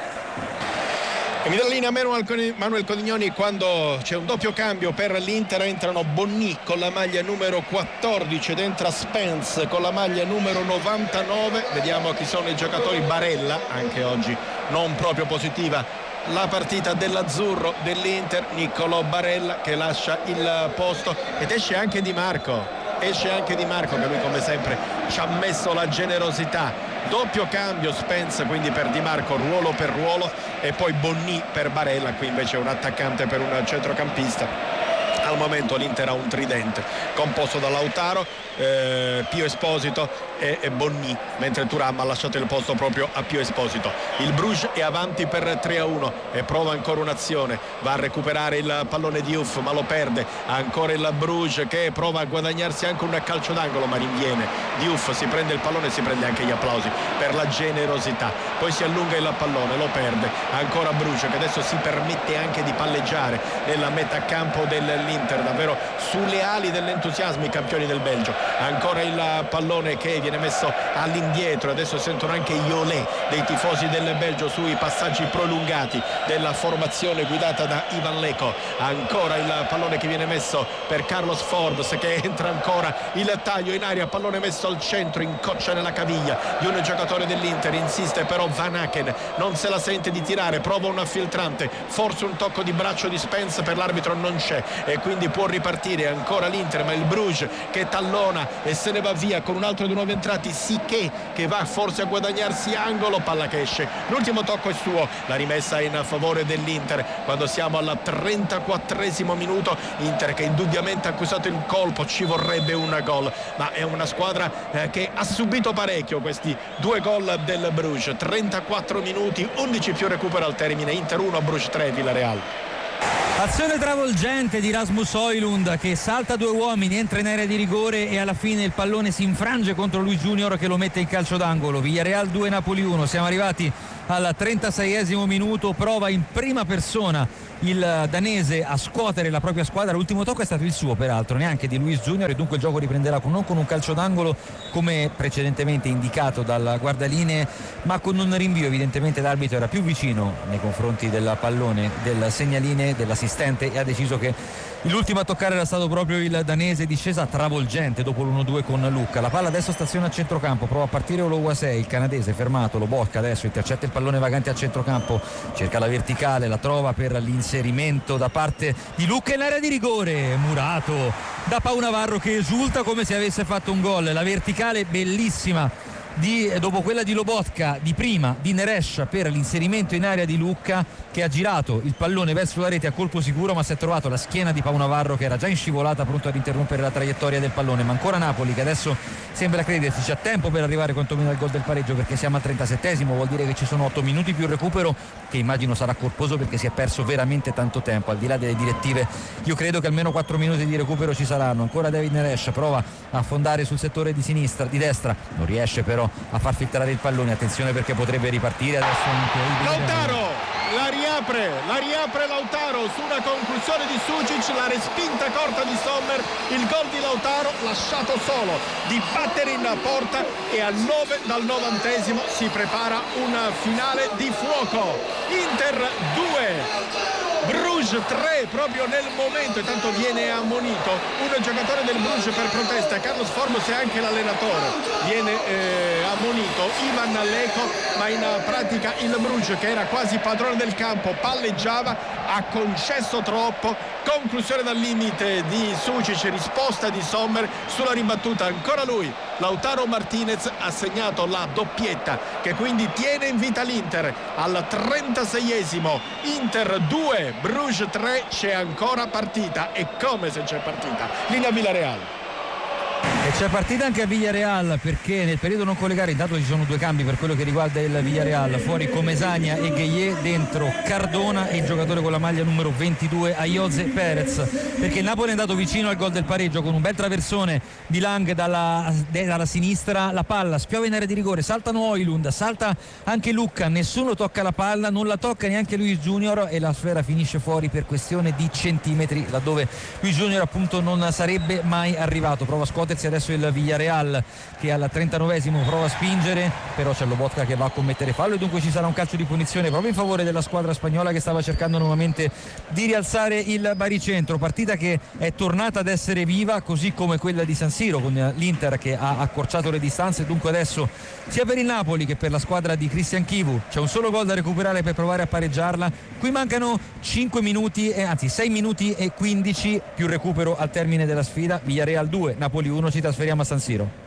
E mi dà la linea Manuel Codignoni quando c'è un doppio cambio per l'Inter. Entrano Bonni con la maglia numero 14 ed entra Spence con la maglia numero 99. Vediamo chi sono i giocatori. Barella, anche oggi non proprio positiva la partita dell'azzurro dell'Inter, Niccolò Barella che lascia il posto, ed esce anche Di Marco, che lui come sempre ci ha messo la generosità. Doppio cambio Spence quindi per Di Marco, ruolo per ruolo, e poi Bonni per Barella. Qui invece un attaccante per un centrocampista. Al momento l'Inter ha un tridente composto da Lautaro, Pio Esposito e Bonni, mentre Thuram ha lasciato il posto proprio a Pio Esposito. Il Bruges è avanti per 3-1 e prova ancora un'azione, va a recuperare il pallone di Diouf ma lo perde. Ancora il Bruges che prova a guadagnarsi anche un calcio d'angolo, ma rinviene. Diouf si prende il pallone e si prende anche gli applausi per la generosità, poi si allunga il pallone, lo perde. Ancora Bruges che adesso si permette anche di palleggiare nella metà campo del dell'Inter, davvero sulle ali dell'entusiasmo i campioni del Belgio. Ancora il pallone che viene messo all'indietro, adesso sentono anche gli olè dei tifosi del Belgio sui passaggi prolungati della formazione guidata da Ivan Leko. Ancora il pallone che viene messo per Carlos Forbes, che entra ancora, il taglio in aria, pallone messo al centro, incoccia nella caviglia di un giocatore dell'Inter, insiste però Van Aken, non se la sente di tirare, prova un filtrante, forse un tocco di braccio di Spence, per l'arbitro non c'è e quindi può ripartire ancora l'Inter, ma il Bruges che tallona e se ne va via con un altro dei nuovi entrati, Siché, che va forse a guadagnarsi angolo, palla che esce, l'ultimo tocco è suo, la rimessa in favore dell'Inter quando siamo al 34esimo minuto. Inter che indubbiamente ha accusato il colpo, ci vorrebbe un gol, ma è una squadra che ha subito parecchio questi due gol del Bruges. 34 minuti, 11 più recupero al termine, Inter 1, Bruges 3, Villarreal. Azione travolgente di Rasmus Højlund che salta due uomini, entra in area di rigore e alla fine il pallone si infrange contro lui Junior che lo mette in calcio d'angolo. Villarreal 2, Napoli 1. Siamo arrivati al 36esimo minuto, prova in prima persona il danese a scuotere la propria squadra. L'ultimo tocco è stato il suo, peraltro, neanche di Luis Junior, e dunque il gioco riprenderà non con un calcio d'angolo come precedentemente indicato dal guardalinee, ma con un rinvio. Evidentemente l'arbitro era più vicino nei confronti del pallone del segnaline dell'assistente e ha deciso che l'ultimo a toccare era stato proprio il danese. Discesa travolgente dopo l'1-2 con Lucca. La palla adesso staziona a centrocampo, prova a partire Oluwasei, il canadese fermato, lo bocca adesso, intercetta il pallone vagante a centrocampo, cerca la verticale, la trova per l'inserimento da parte di Lucca in area di rigore, murato da Pau Navarro che esulta come se avesse fatto un gol. La verticale bellissima dopo quella di Lobotka di prima di Neres per l'inserimento in area di Lucca, che ha girato il pallone verso la rete a colpo sicuro, ma si è trovato la schiena di Pau Navarro che era già in scivolata, pronto ad interrompere la traiettoria del pallone. Ma ancora Napoli che adesso sembra credersi, c'è tempo per arrivare quantomeno al gol del pareggio, perché siamo al 37esimo, vuol dire che ci sono 8 minuti più recupero, che immagino sarà corposo perché si è perso veramente tanto tempo. Al di là delle direttive io credo che almeno 4 minuti di recupero ci saranno. Ancora David Neres prova a affondare sul settore di sinistra, di destra, non riesce però a far filtrare il pallone. Attenzione perché potrebbe ripartire adesso anche Lautaro la riapre Lautaro su una conclusione di Sucic, la respinta corta di Sommer, il gol di Lautaro lasciato solo di battere in porta, e al 9 dal 90esimo si prepara un finale di fuoco. Inter 2 Bruges 3 proprio nel momento, e tanto viene ammonito un giocatore del Bruges per protesta, Carlos Forbes, e anche l'allenatore viene ammonito, Ivan Leko, ma in pratica il Bruges, che era quasi padrone del campo, palleggiava, ha concesso troppo. Conclusione dal limite di Sucic, risposta di Sommer sulla ribattuta, ancora lui Lautaro Martinez ha segnato la doppietta che quindi tiene in vita l'Inter. Al 36esimo Inter 2 Bruges 3, c'è ancora partita, e come se c'è partita. Linea Villarreal. E c'è partita anche a Villarreal, perché nel periodo non collegato intanto ci sono due cambi per quello che riguarda il Villarreal. Fuori Comesaña e Gueye, dentro Cardona e il giocatore con la maglia numero 22 Ayoze Perez, perché il Napoli è andato vicino al gol del pareggio con un bel traversone di Lang dalla sinistra. La palla spiova in area di rigore, saltano Højlund, salta anche Lucca, nessuno tocca la palla, non la tocca neanche Luis Junior, e la sfera finisce fuori per questione di centimetri, laddove Luis Junior appunto non sarebbe mai arrivato. Prova a scuotersi adesso il Villarreal, che al 39esimo prova a spingere, però c'è Lobotka che va a commettere fallo, e dunque ci sarà un calcio di punizione proprio in favore della squadra spagnola, che stava cercando nuovamente di rialzare il baricentro. Partita che è tornata ad essere viva, così come quella di San Siro, con l'Inter che ha accorciato le distanze. Dunque adesso sia per il Napoli che per la squadra di Christian Chivu c'è un solo gol da recuperare per provare a pareggiarla. Qui mancano 6 minuti e 15 più recupero al termine della sfida. Villarreal 2, Napoli 1, ci trasferiamo a San Siro.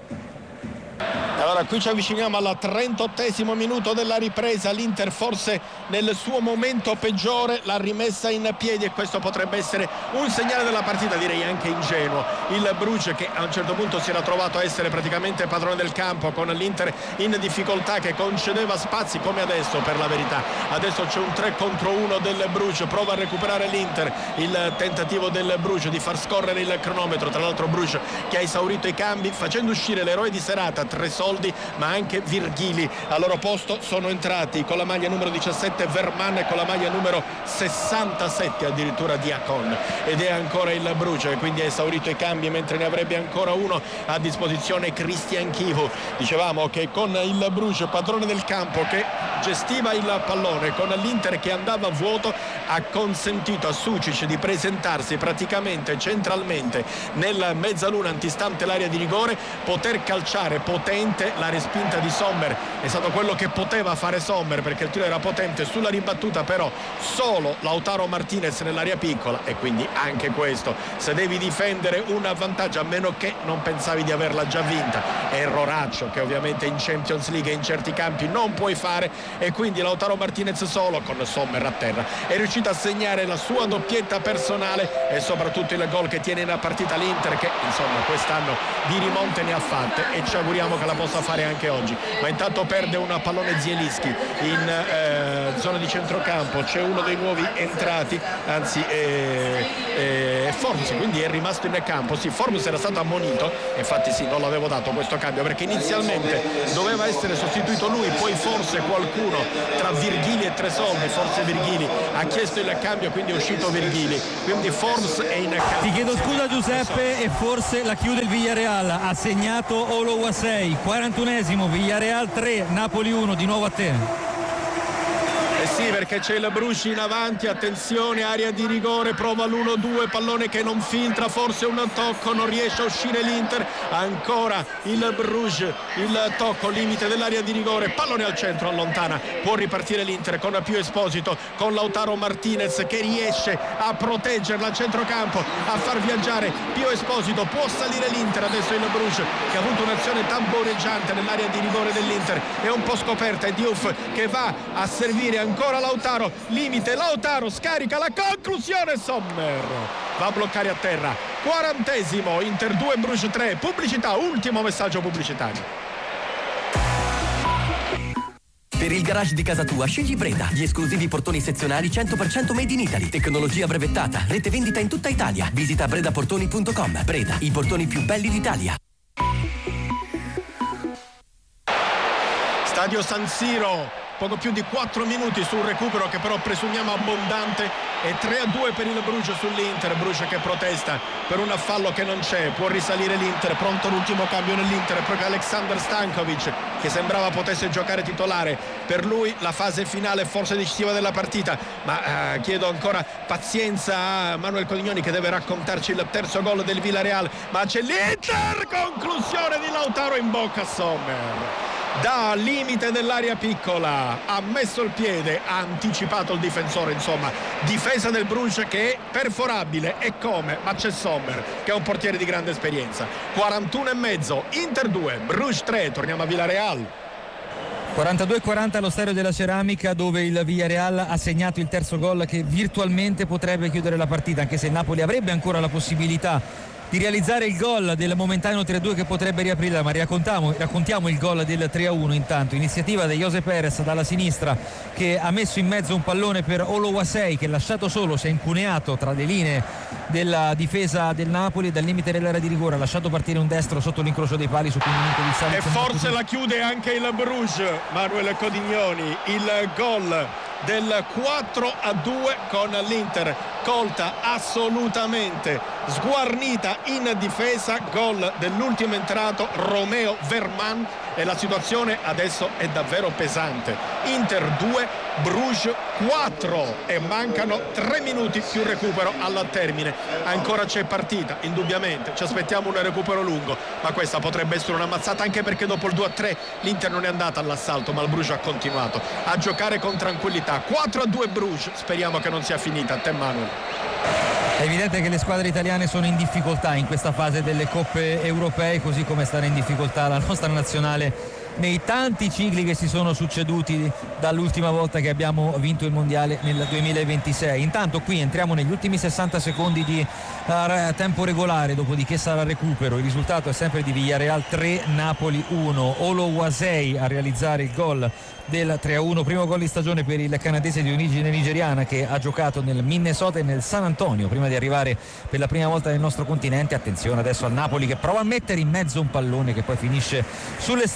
Allora qui ci avviciniamo al 38esimo minuto della ripresa, l'Inter forse nel suo momento peggiore, l'ha rimessa in piedi, e questo potrebbe essere un segnale della partita, direi anche ingenuo. Il Bruges, che a un certo punto si era trovato a essere praticamente padrone del campo, con l'Inter in difficoltà, che concedeva spazi come adesso, per la verità. Adesso c'è un 3 contro 1 del Bruges, prova a recuperare l'Inter, il tentativo del Bruges di far scorrere il cronometro, tra l'altro Bruges che ha esaurito i cambi facendo uscire l'eroe di serata Tresoldi, Virgili, ma anche Virgili. Al loro posto sono entrati con la maglia numero 17 Verman e con la maglia numero 67 addirittura Diacon, ed è ancora il Bruges, quindi ha esaurito i cambi, mentre ne avrebbe ancora uno a disposizione Christian Chivu. Dicevamo che con il Bruges padrone del campo, che gestiva il pallone, con l'Inter che andava a vuoto, ha consentito a Sucic di presentarsi praticamente centralmente nel mezzaluna antistante l'area di rigore, poter calciare potente. La respinta di Sommer è stato quello che poteva fare Sommer, perché il tiro era potente sulla ribattuta, però solo Lautaro Martinez nell'area piccola, e quindi anche questo, se devi difendere un vantaggio, a meno che non pensavi di averla già vinta, è erroraccio che ovviamente in Champions League e in certi campi non puoi fare, e quindi Lautaro Martinez solo con Sommer a terra è riuscito a segnare la sua doppietta personale e soprattutto il gol che tiene in partita l'Inter, che insomma quest'anno di rimonte ne ha fatte e ci auguriamo che la possa fare anche oggi. Ma intanto perde un pallone Zielinski in zona di centrocampo, c'è uno dei nuovi entrati, anzi Forms, quindi è rimasto in campo. Sì, Forms era stato ammonito, infatti sì, non l'avevo dato questo cambio perché inizialmente doveva essere sostituito lui, poi forse qualcuno tra Virgili e Tresoldi, forse Virgili ha chiesto il cambio, quindi è uscito Virgili, quindi Forms è in campo. Ti chiedo scusa Giuseppe, e forse la chiude il Villarreal, ha segnato Ologuasei, 41esimo, Villarreal 3, Napoli 1, di nuovo a te. Eh sì, perché c'è il Bruges in avanti, attenzione, area di rigore, prova l'1-2, pallone che non filtra, forse un tocco, non riesce a uscire l'Inter, ancora il Bruges, il tocco, limite dell'area di rigore, pallone al centro, allontana, può ripartire l'Inter con Pio Esposito, con Lautaro Martinez che riesce a proteggerla al centrocampo, a far viaggiare Pio Esposito, può salire l'Inter, adesso il Bruges che ha avuto un'azione tamporeggiante nell'area di rigore dell'Inter, è un po' scoperta, è Diouf che va a servire ancora Lautaro, limite, Lautaro scarica la conclusione, Sommer va a bloccare a terra. 40esimo, Inter 2 Bruges 3. Pubblicità, ultimo messaggio pubblicitario. Per il garage di casa tua scegli Breda, gli esclusivi portoni sezionali 100% made in Italy, tecnologia brevettata, rete vendita in tutta Italia. Visita bredaportoni.com. Breda, i portoni più belli d'Italia. Stadio San Siro, poco più di 4 minuti sul recupero che però presumiamo abbondante, e 3-2 per il Bruges sull'Inter. Bruges che protesta per un fallo che non c'è, può risalire l'Inter, pronto l'ultimo cambio nell'Inter, è proprio Aleksandar Stankovic che sembrava potesse giocare titolare, per lui la fase finale forse decisiva della partita, ma chiedo ancora pazienza a Manuel Codignoni che deve raccontarci il terzo gol del Villarreal, ma c'è l'Inter, conclusione di Lautaro in bocca a Sommer. Da limite dell'area piccola ha messo il piede, ha anticipato il difensore, insomma difesa del Bruges che è perforabile, e come, ma c'è Sommer che è un portiere di grande esperienza. 41,5, Inter 2 Bruges 3. Torniamo a Villarreal. 42-40 allo Stadio della Ceramica, dove il Villarreal ha segnato il terzo gol che virtualmente potrebbe chiudere la partita, anche se il Napoli avrebbe ancora la possibilità di realizzare il gol del momentaneo 3-2 che potrebbe riaprirla, ma raccontiamo il gol del 3-1 intanto. Iniziativa di José Perez dalla sinistra, che ha messo in mezzo un pallone per Ologuasei, che lasciato solo si è incuneato tra le linee della difesa del Napoli e dal limite dell'area di rigore ha lasciato partire un destro sotto l'incrocio dei pali su cui il Sali, e forse la chiude anche il Bruges, Manuel Codignoni, il gol del 4-2 con l'Inter colta assolutamente sguarnita in difesa, gol dell'ultimo entrato Romeo Verman, e la situazione adesso è davvero pesante. Inter 2 Bruges 4 e mancano 3 minuti più recupero al termine. Ancora c'è partita, indubbiamente ci aspettiamo un recupero lungo, ma questa potrebbe essere una mazzata, anche perché dopo il 2-3 l'Inter non è andata all'assalto, ma il Bruges ha continuato a giocare con tranquillità. 4-2 Bruges, speriamo che non sia finita. A te Manuel. È evidente che le squadre italiane sono in difficoltà in questa fase delle coppe europee, così come stare in difficoltà la nostra nazionale nei tanti cicli che si sono succeduti dall'ultima volta che abbiamo vinto il mondiale nel 2026. Intanto qui entriamo negli ultimi 60 secondi di tempo regolare, dopodiché sarà recupero. Il risultato è sempre di Villarreal 3 Napoli 1. Ologuasei a realizzare il gol del 3-1, primo gol di stagione per il canadese di origine nigeriana, che ha giocato nel Minnesota e nel San Antonio prima di arrivare per la prima volta nel nostro continente. Attenzione adesso al Napoli che prova a mettere in mezzo un pallone che poi finisce sull'esterno della rete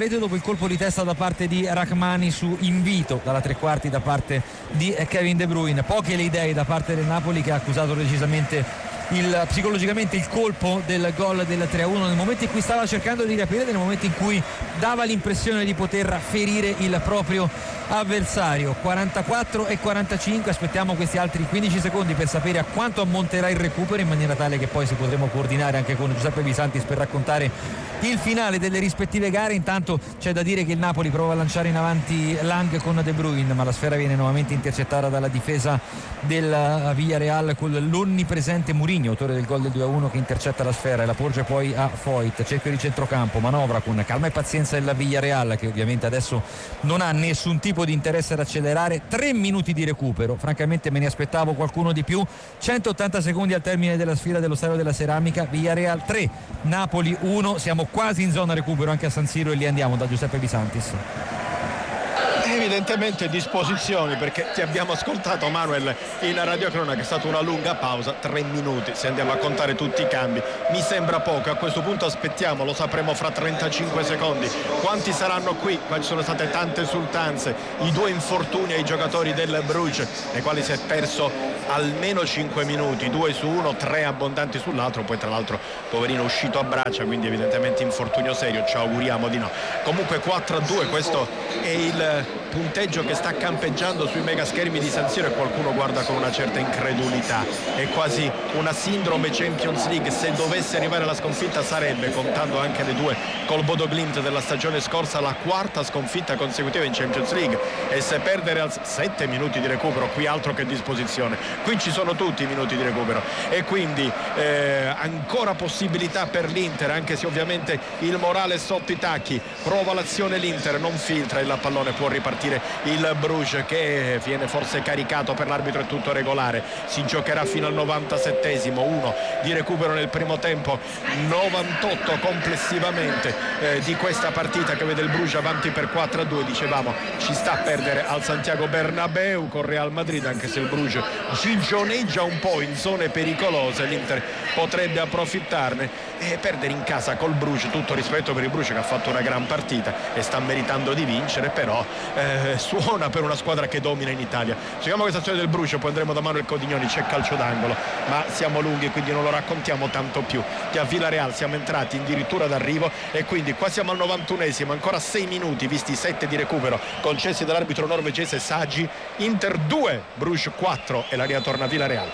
rete dopo il colpo di testa da parte di Rachmani su invito dalla tre quarti da parte di Kevin De Bruyne. Poche le idee da parte del Napoli, che ha accusato decisamente psicologicamente il colpo del gol del 3-1 nel momento in cui stava cercando di riaprire, nel momento in cui dava l'impressione di poter ferire il proprio avversario. 44 e 45, aspettiamo questi altri 15 secondi per sapere a quanto ammonterà il recupero, in maniera tale che poi si potremo coordinare anche con Giuseppe Bisantis per raccontare il finale delle rispettive gare. Intanto c'è da dire che il Napoli prova a lanciare in avanti Lang con De Bruyne, ma la sfera viene nuovamente intercettata dalla difesa del Villarreal con l'onnipresente Mourinho, autore del gol del 2-1, che intercetta la sfera e la porge poi a Foyt. Cerchio di centrocampo, manovra con calma e pazienza il Villarreal, che ovviamente adesso non ha nessun tipo di interesse ad accelerare. 3 minuti di recupero, francamente me ne aspettavo qualcuno di più. 180 secondi al termine della sfida dello Stadio della Ceramica. Villarreal 3, Napoli 1. Siamo quasi in zona recupero anche a San Siro e lì andiamo da Giuseppe Bisantis. Evidentemente disposizioni, perché ti abbiamo ascoltato, Manuel, in radiocronaca, è stata una lunga pausa, 3 minuti se andiamo a contare tutti i cambi, mi sembra poco. A questo punto aspettiamo, lo sapremo fra 35 secondi quanti saranno qui. Qua ci sono state tante esultanze, i 2 infortuni ai giocatori del Bruges, nei quali si è perso almeno 5 minuti, 2 su uno, 3 abbondanti sull'altro, poi tra l'altro poverino uscito a braccia, quindi evidentemente infortunio serio, ci auguriamo di no. Comunque 4-2, questo è il punteggio che sta campeggiando sui mega schermi di San Siro, e qualcuno guarda con una certa incredulità. È quasi una sindrome Champions League. Se dovesse arrivare la sconfitta sarebbe, contando anche le 2 col Bodo Glimt della stagione scorsa, la 4ª sconfitta consecutiva in Champions League. E se perdere 7 minuti di recupero, qui altro che disposizione, qui ci sono tutti i minuti di recupero, e quindi ancora possibilità per l'Inter, anche se ovviamente il morale è sotto i tacchi. Prova l'azione l'Inter, non filtra il pallone, può ripartire il Bruges, che viene forse caricato, per l'arbitro è tutto regolare. Si giocherà fino al 97esimo, 1 di recupero nel primo tempo, 98 complessivamente di questa partita, che vede il Bruges avanti per 4-2. Dicevamo, ci sta a perdere al Santiago Bernabéu con Real Madrid, anche se il Bruges gigioneggia un po' in zone pericolose, l'Inter potrebbe approfittarne. E perdere in casa col Bruges, tutto rispetto per il Bruges che ha fatto una gran partita e sta meritando di vincere, però suona per una squadra che domina in Italia. Seguiamo questa storia del Bruges, poi andremo da Manuel Codignoni, c'è calcio d'angolo, ma siamo lunghi quindi non lo raccontiamo tanto più. Che a Villarreal siamo entrati addirittura d'arrivo, e quindi qua siamo al 91esimo, ancora 6 minuti visti i 7 di recupero concessi dall'arbitro norvegese Sagi. Inter 2, Bruges 4, e la linea torna a Villarreal,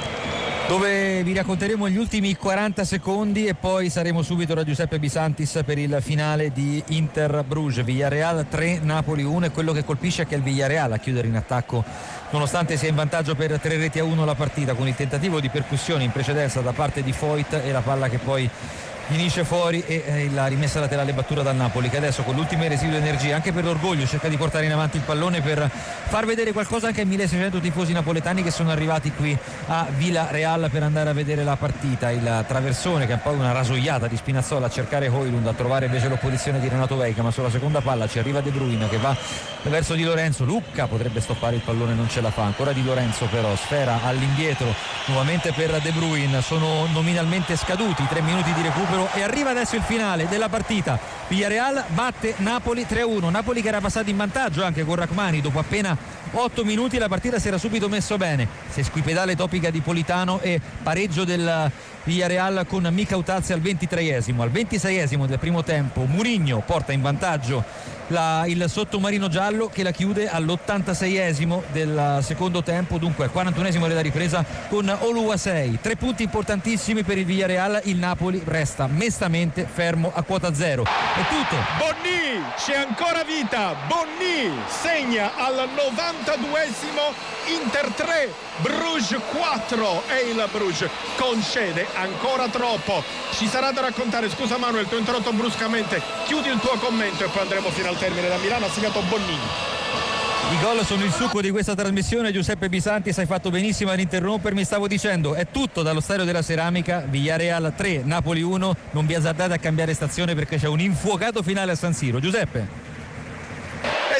dove vi racconteremo gli ultimi 40 secondi e poi saremo subito da Giuseppe Bisantis per il finale di Inter-Bruges. Villarreal 3, Napoli 1, e quello che colpisce è che è il Villarreal a chiudere in attacco, nonostante sia in vantaggio per 3-1 la partita, con il tentativo di percussione in precedenza da parte di Foyt e la palla che poi finisce fuori, e la rimessa laterale battuta dal Napoli, che adesso con l'ultimo residuo di energia, anche per l'orgoglio, cerca di portare in avanti il pallone per far vedere qualcosa anche ai 1600 tifosi napoletani che sono arrivati qui a Villarreal per andare a vedere la partita. Il traversone, che è poi una rasoiata di Spinazzola a cercare Højlund, a trovare invece l'opposizione di Renato Veiga, ma sulla seconda palla ci arriva De Bruyne che va verso Di Lorenzo. Lucca potrebbe stoppare il pallone, non ce la fa, ancora Di Lorenzo però, sfera all'indietro nuovamente per De Bruyne. Sono nominalmente scaduti 3 minuti di recupero e arriva adesso il finale della partita. Villarreal batte Napoli 3-1, Napoli che era passato in vantaggio anche con Rachmani dopo appena 8 minuti. La partita si era subito messo bene, se squipedale topica di Politano e pareggio del Villarreal con Mika Utazzi al 23esimo. Al 26esimo del primo tempo Mourinho porta in vantaggio il sottomarino giallo, che la chiude all'86esimo del secondo tempo, dunque al 41esimo della ripresa con Oluwasei. 3 punti importantissimi per il Villarreal, il Napoli resta mestamente fermo a quota 0. È tutto. Bonni, c'è ancora vita, Bonni segna al 92esimo, Inter 3, Bruges 4, e il Bruges concede ancora troppo. Ci sarà da raccontare, scusa Manuel, ti ho interrotto bruscamente, chiudi il tuo commento e poi andremo fino al termine. Da Milano ha segnato Bonni. I gol sono il succo di questa trasmissione. Giuseppe Bisantis, hai fatto benissimo ad interrompermi. Stavo dicendo, è tutto dallo Stadio della Ceramica. Villarreal 3, Napoli 1. Non vi azzardate a cambiare stazione perché c'è un infuocato finale a San Siro. Giuseppe.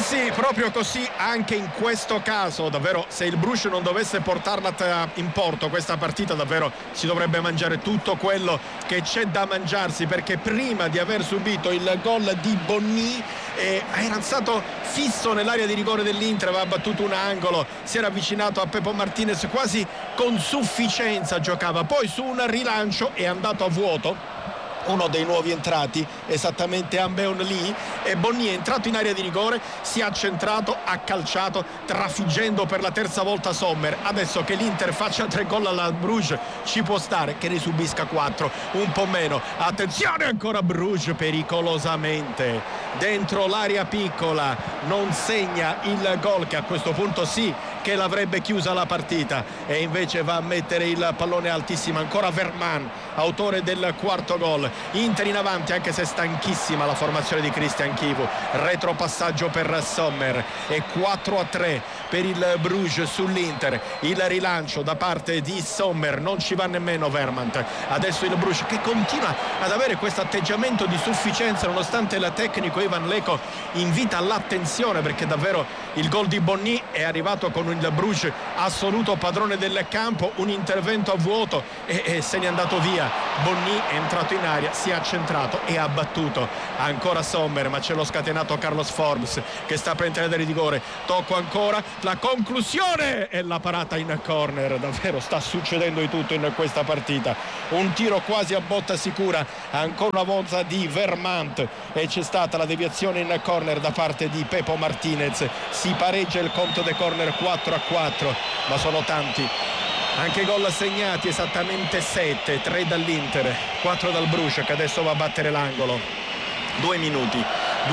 sì, proprio così anche in questo caso. Davvero, se il Bruges non dovesse portarla in porto questa partita, davvero si dovrebbe mangiare tutto quello che c'è da mangiarsi, perché prima di aver subito il gol di Bonny era stato fisso nell'area di rigore dell'Inter, aveva battuto un angolo, si era avvicinato a Pepo Martinez quasi con sufficienza, giocava, poi su un rilancio è andato a vuoto uno dei nuovi entrati, esattamente Ambeon Lee, e Bonny è entrato in area di rigore, si è accentrato, ha calciato, trafiggendo per la terza volta Sommer. Adesso che l'Inter faccia 3 gol alla Bruges ci può stare, che ne subisca 4 un po' meno. Attenzione, ancora Bruges pericolosamente dentro l'area piccola, non segna il gol, che a questo punto sì che l'avrebbe chiusa la partita, e invece va a mettere il pallone altissimo. Ancora Vermaat, autore del quarto gol. Inter in avanti, anche se stanchissima la formazione di Christian Chivu. Retropassaggio per Sommer e 4-3 per il Bruges sull'Inter. Il rilancio da parte di Sommer, non ci va nemmeno Vermaat. Adesso il Bruges che continua ad avere questo atteggiamento di sufficienza, nonostante il tecnico Ivan Leko invita all'attenzione, perché davvero il gol di Bonny è arrivato con il Bruges assoluto padrone del campo, un intervento a vuoto e se n'è andato via. Bonny è entrato in aria, si è accentrato e ha battuto. Ancora Sommer, ma c'è lo scatenato Carlos Forbes che sta per entrare di rigore. Tocco ancora, la conclusione e la parata in corner. Davvero sta succedendo di tutto in questa partita. Un tiro quasi a botta sicura ancora una volta di Vermaat, e c'è stata la deviazione in corner da parte di Pepo Martinez. Si pareggia il conto dei corner 4-4, ma sono tanti anche gol segnati, esattamente 7, 3 dall'Inter, 4 dal Bruges, che adesso va a battere l'angolo. 2 minuti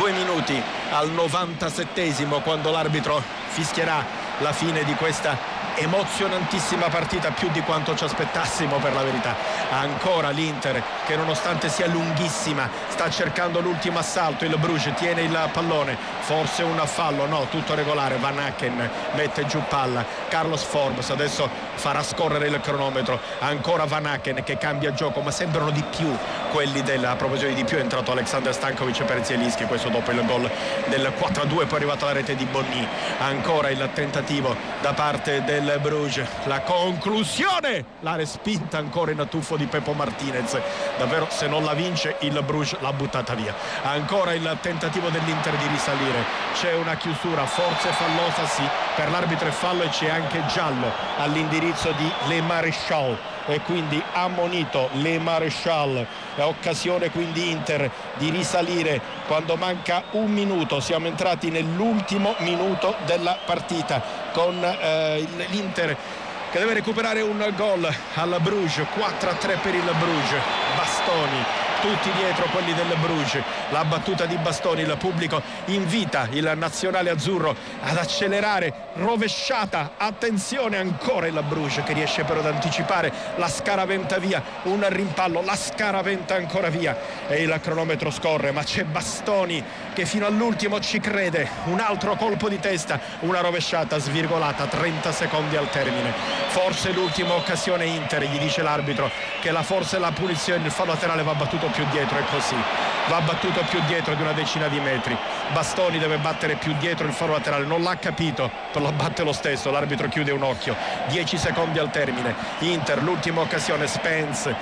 al 97esimo, quando l'arbitro fischierà la fine di questa emozionantissima partita, più di quanto ci aspettassimo, per la verità. Ancora l'Inter che, nonostante sia lunghissima, sta cercando l'ultimo assalto. Il Bruges tiene il pallone, forse un fallo, no, tutto regolare. Van Aken mette giù palla, Carlos Forbes adesso farà scorrere il cronometro. Ancora Van Aken che cambia gioco, ma sembrano di più quelli a proposito di più è entrato Alexander Stankovic per Zielinski, questo dopo il gol del 4-2, poi è arrivata la rete di Bonny. Ancora il tentativo da parte del Bruges, la conclusione la respinta ancora in tuffo di Pepo Martinez. Davvero, se non la vince il Bruges l'ha buttata via. Ancora il tentativo dell'Inter di risalire, c'è una chiusura forse fallosa, sì, per l'arbitro è fallo, e c'è anche giallo all'indirizzo di Le Maréchal, e quindi ammonito Le Maréchal. È occasione quindi Inter di risalire quando manca un minuto. Siamo entrati nell'ultimo minuto della partita con l'Inter che deve recuperare un gol al Bruges. 4-3 per il Bruges. Bastoni, tutti dietro quelli del Bruges. La battuta di Bastoni, il pubblico invita il nazionale azzurro ad accelerare, rovesciata, attenzione, ancora il Bruges che riesce però ad anticipare, la scaraventa via, un rimpallo, la scaraventa ancora via, e il cronometro scorre, ma c'è Bastoni che fino all'ultimo ci crede. Un altro colpo di testa, una rovesciata svirgolata, 30 secondi al termine. Forse l'ultima occasione Inter, gli dice l'arbitro che forse la punizione, il fallo laterale va battuto più dietro, e così va battuto più dietro di una decina di metri. Bastoni deve battere più dietro il fallo laterale, non l'ha capito, lo batte lo stesso, l'arbitro chiude un occhio. 10 secondi al termine. Inter, l'ultima occasione, Spence,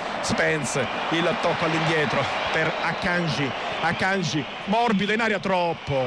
il tocco all'indietro per Akanji, morbido in aria, troppo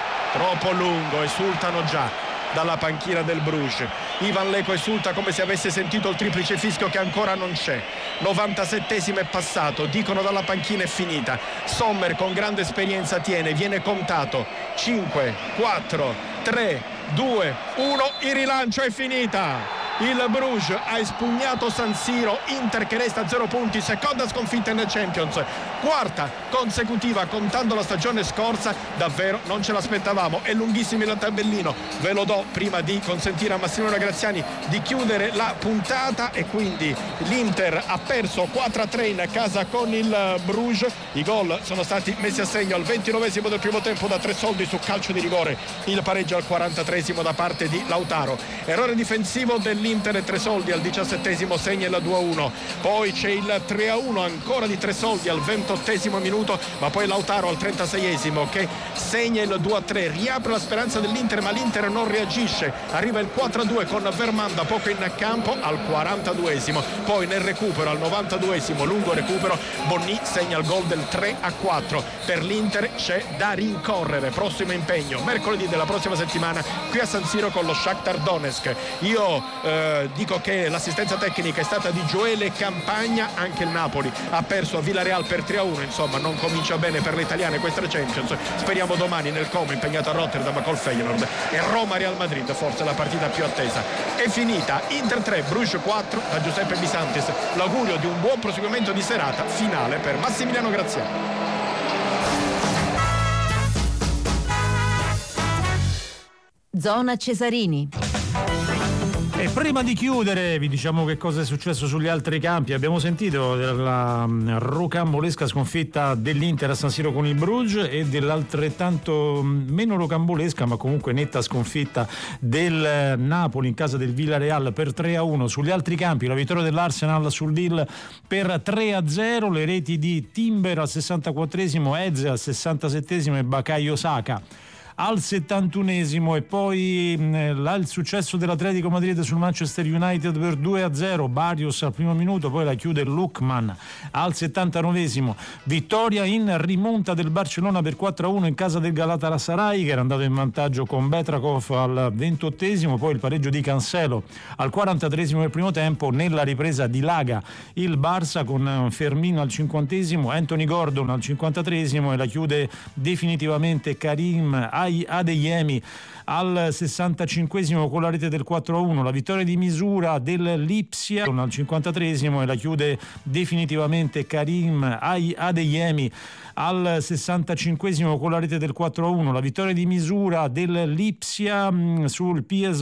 lungo, esultano già dalla panchina del Bruges. Ivan Leko esulta come se avesse sentito il triplice fischio che ancora non c'è. 97esimo è passato, dicono dalla panchina è finita. Sommer con grande esperienza viene contato. 5, 4, 3, 2, 1, il rilancio, è finita. Il Bruges ha espugnato San Siro. Inter che resta a 0 punti, seconda sconfitta in Champions, quarta consecutiva contando la stagione scorsa. Davvero non ce l'aspettavamo, è lunghissimo il tabellino, ve lo do prima di consentire a Massimiliano Graziani di chiudere la puntata. E quindi l'Inter ha perso 4-3 in casa con il Bruges. I gol sono stati messi a segno al 29esimo del primo tempo da Tresoldi su calcio di rigore, il pareggio al 43esimo da parte di Lautaro. Errore difensivo dell'Inter l'Inter, Tresoldi al 17esimo segna il 2-1, poi c'è il 3-1 ancora di Tresoldi al 28esimo minuto, ma poi Lautaro al 36esimo che segna il 2-3, riapre la speranza dell'Inter, ma l'Inter non reagisce, arriva il 4-2 con Verman da poco in campo al 42esimo, poi nel recupero al 92esimo, lungo recupero, Bonni segna il gol del 3-4. Per l'Inter c'è da rincorrere, prossimo impegno mercoledì della prossima settimana qui a San Siro con lo Shakhtar Donetsk. Io dico che l'assistenza tecnica è stata di Gioele Campagna, anche il Napoli ha perso a Villarreal per 3-1, insomma non comincia bene per le italiane questa Champions, speriamo domani nel Como impegnato a Rotterdam col Feyenoord, e Roma-Real Madrid forse la partita più attesa. È finita, Inter 3, Bruges 4 da Giuseppe Bisantis, l'augurio di un buon proseguimento di serata finale per Massimiliano Graziani. Zona Cesarini. E prima di chiudere vi diciamo che cosa è successo sugli altri campi. Abbiamo sentito della rocambolesca sconfitta dell'Inter a San Siro con il Bruges e dell'altrettanto meno rocambolesca ma comunque netta sconfitta del Napoli in casa del Villarreal per 3-1. Sugli altri campi la vittoria dell'Arsenal sul Lille per 3-0, le reti di Timber al 64esimo, Eze al 67esimo e Bukayo Saka al 71esimo, e poi il successo dell'Atletico Madrid sul Manchester United per 2-0, Barrios al primo minuto, poi la chiude Lookman al 79esimo, vittoria in rimonta del Barcellona per 4-1 in casa del Galatasaray che era andato in vantaggio con Betrakov al 28esimo, poi il pareggio di Cancelo al 43esimo del primo tempo. Nella ripresa dilaga il Barça con Firmino al 50esimo, Anthony Gordon al 53esimo e la chiude definitivamente Karim Adeyemi al 65esimo con la rete del 4-1, la vittoria di misura del Lipsia al 53esimo e la chiude definitivamente Karim Adeyemi al 65esimo con la rete del 4-1, la vittoria di misura del Lipsia sul PSV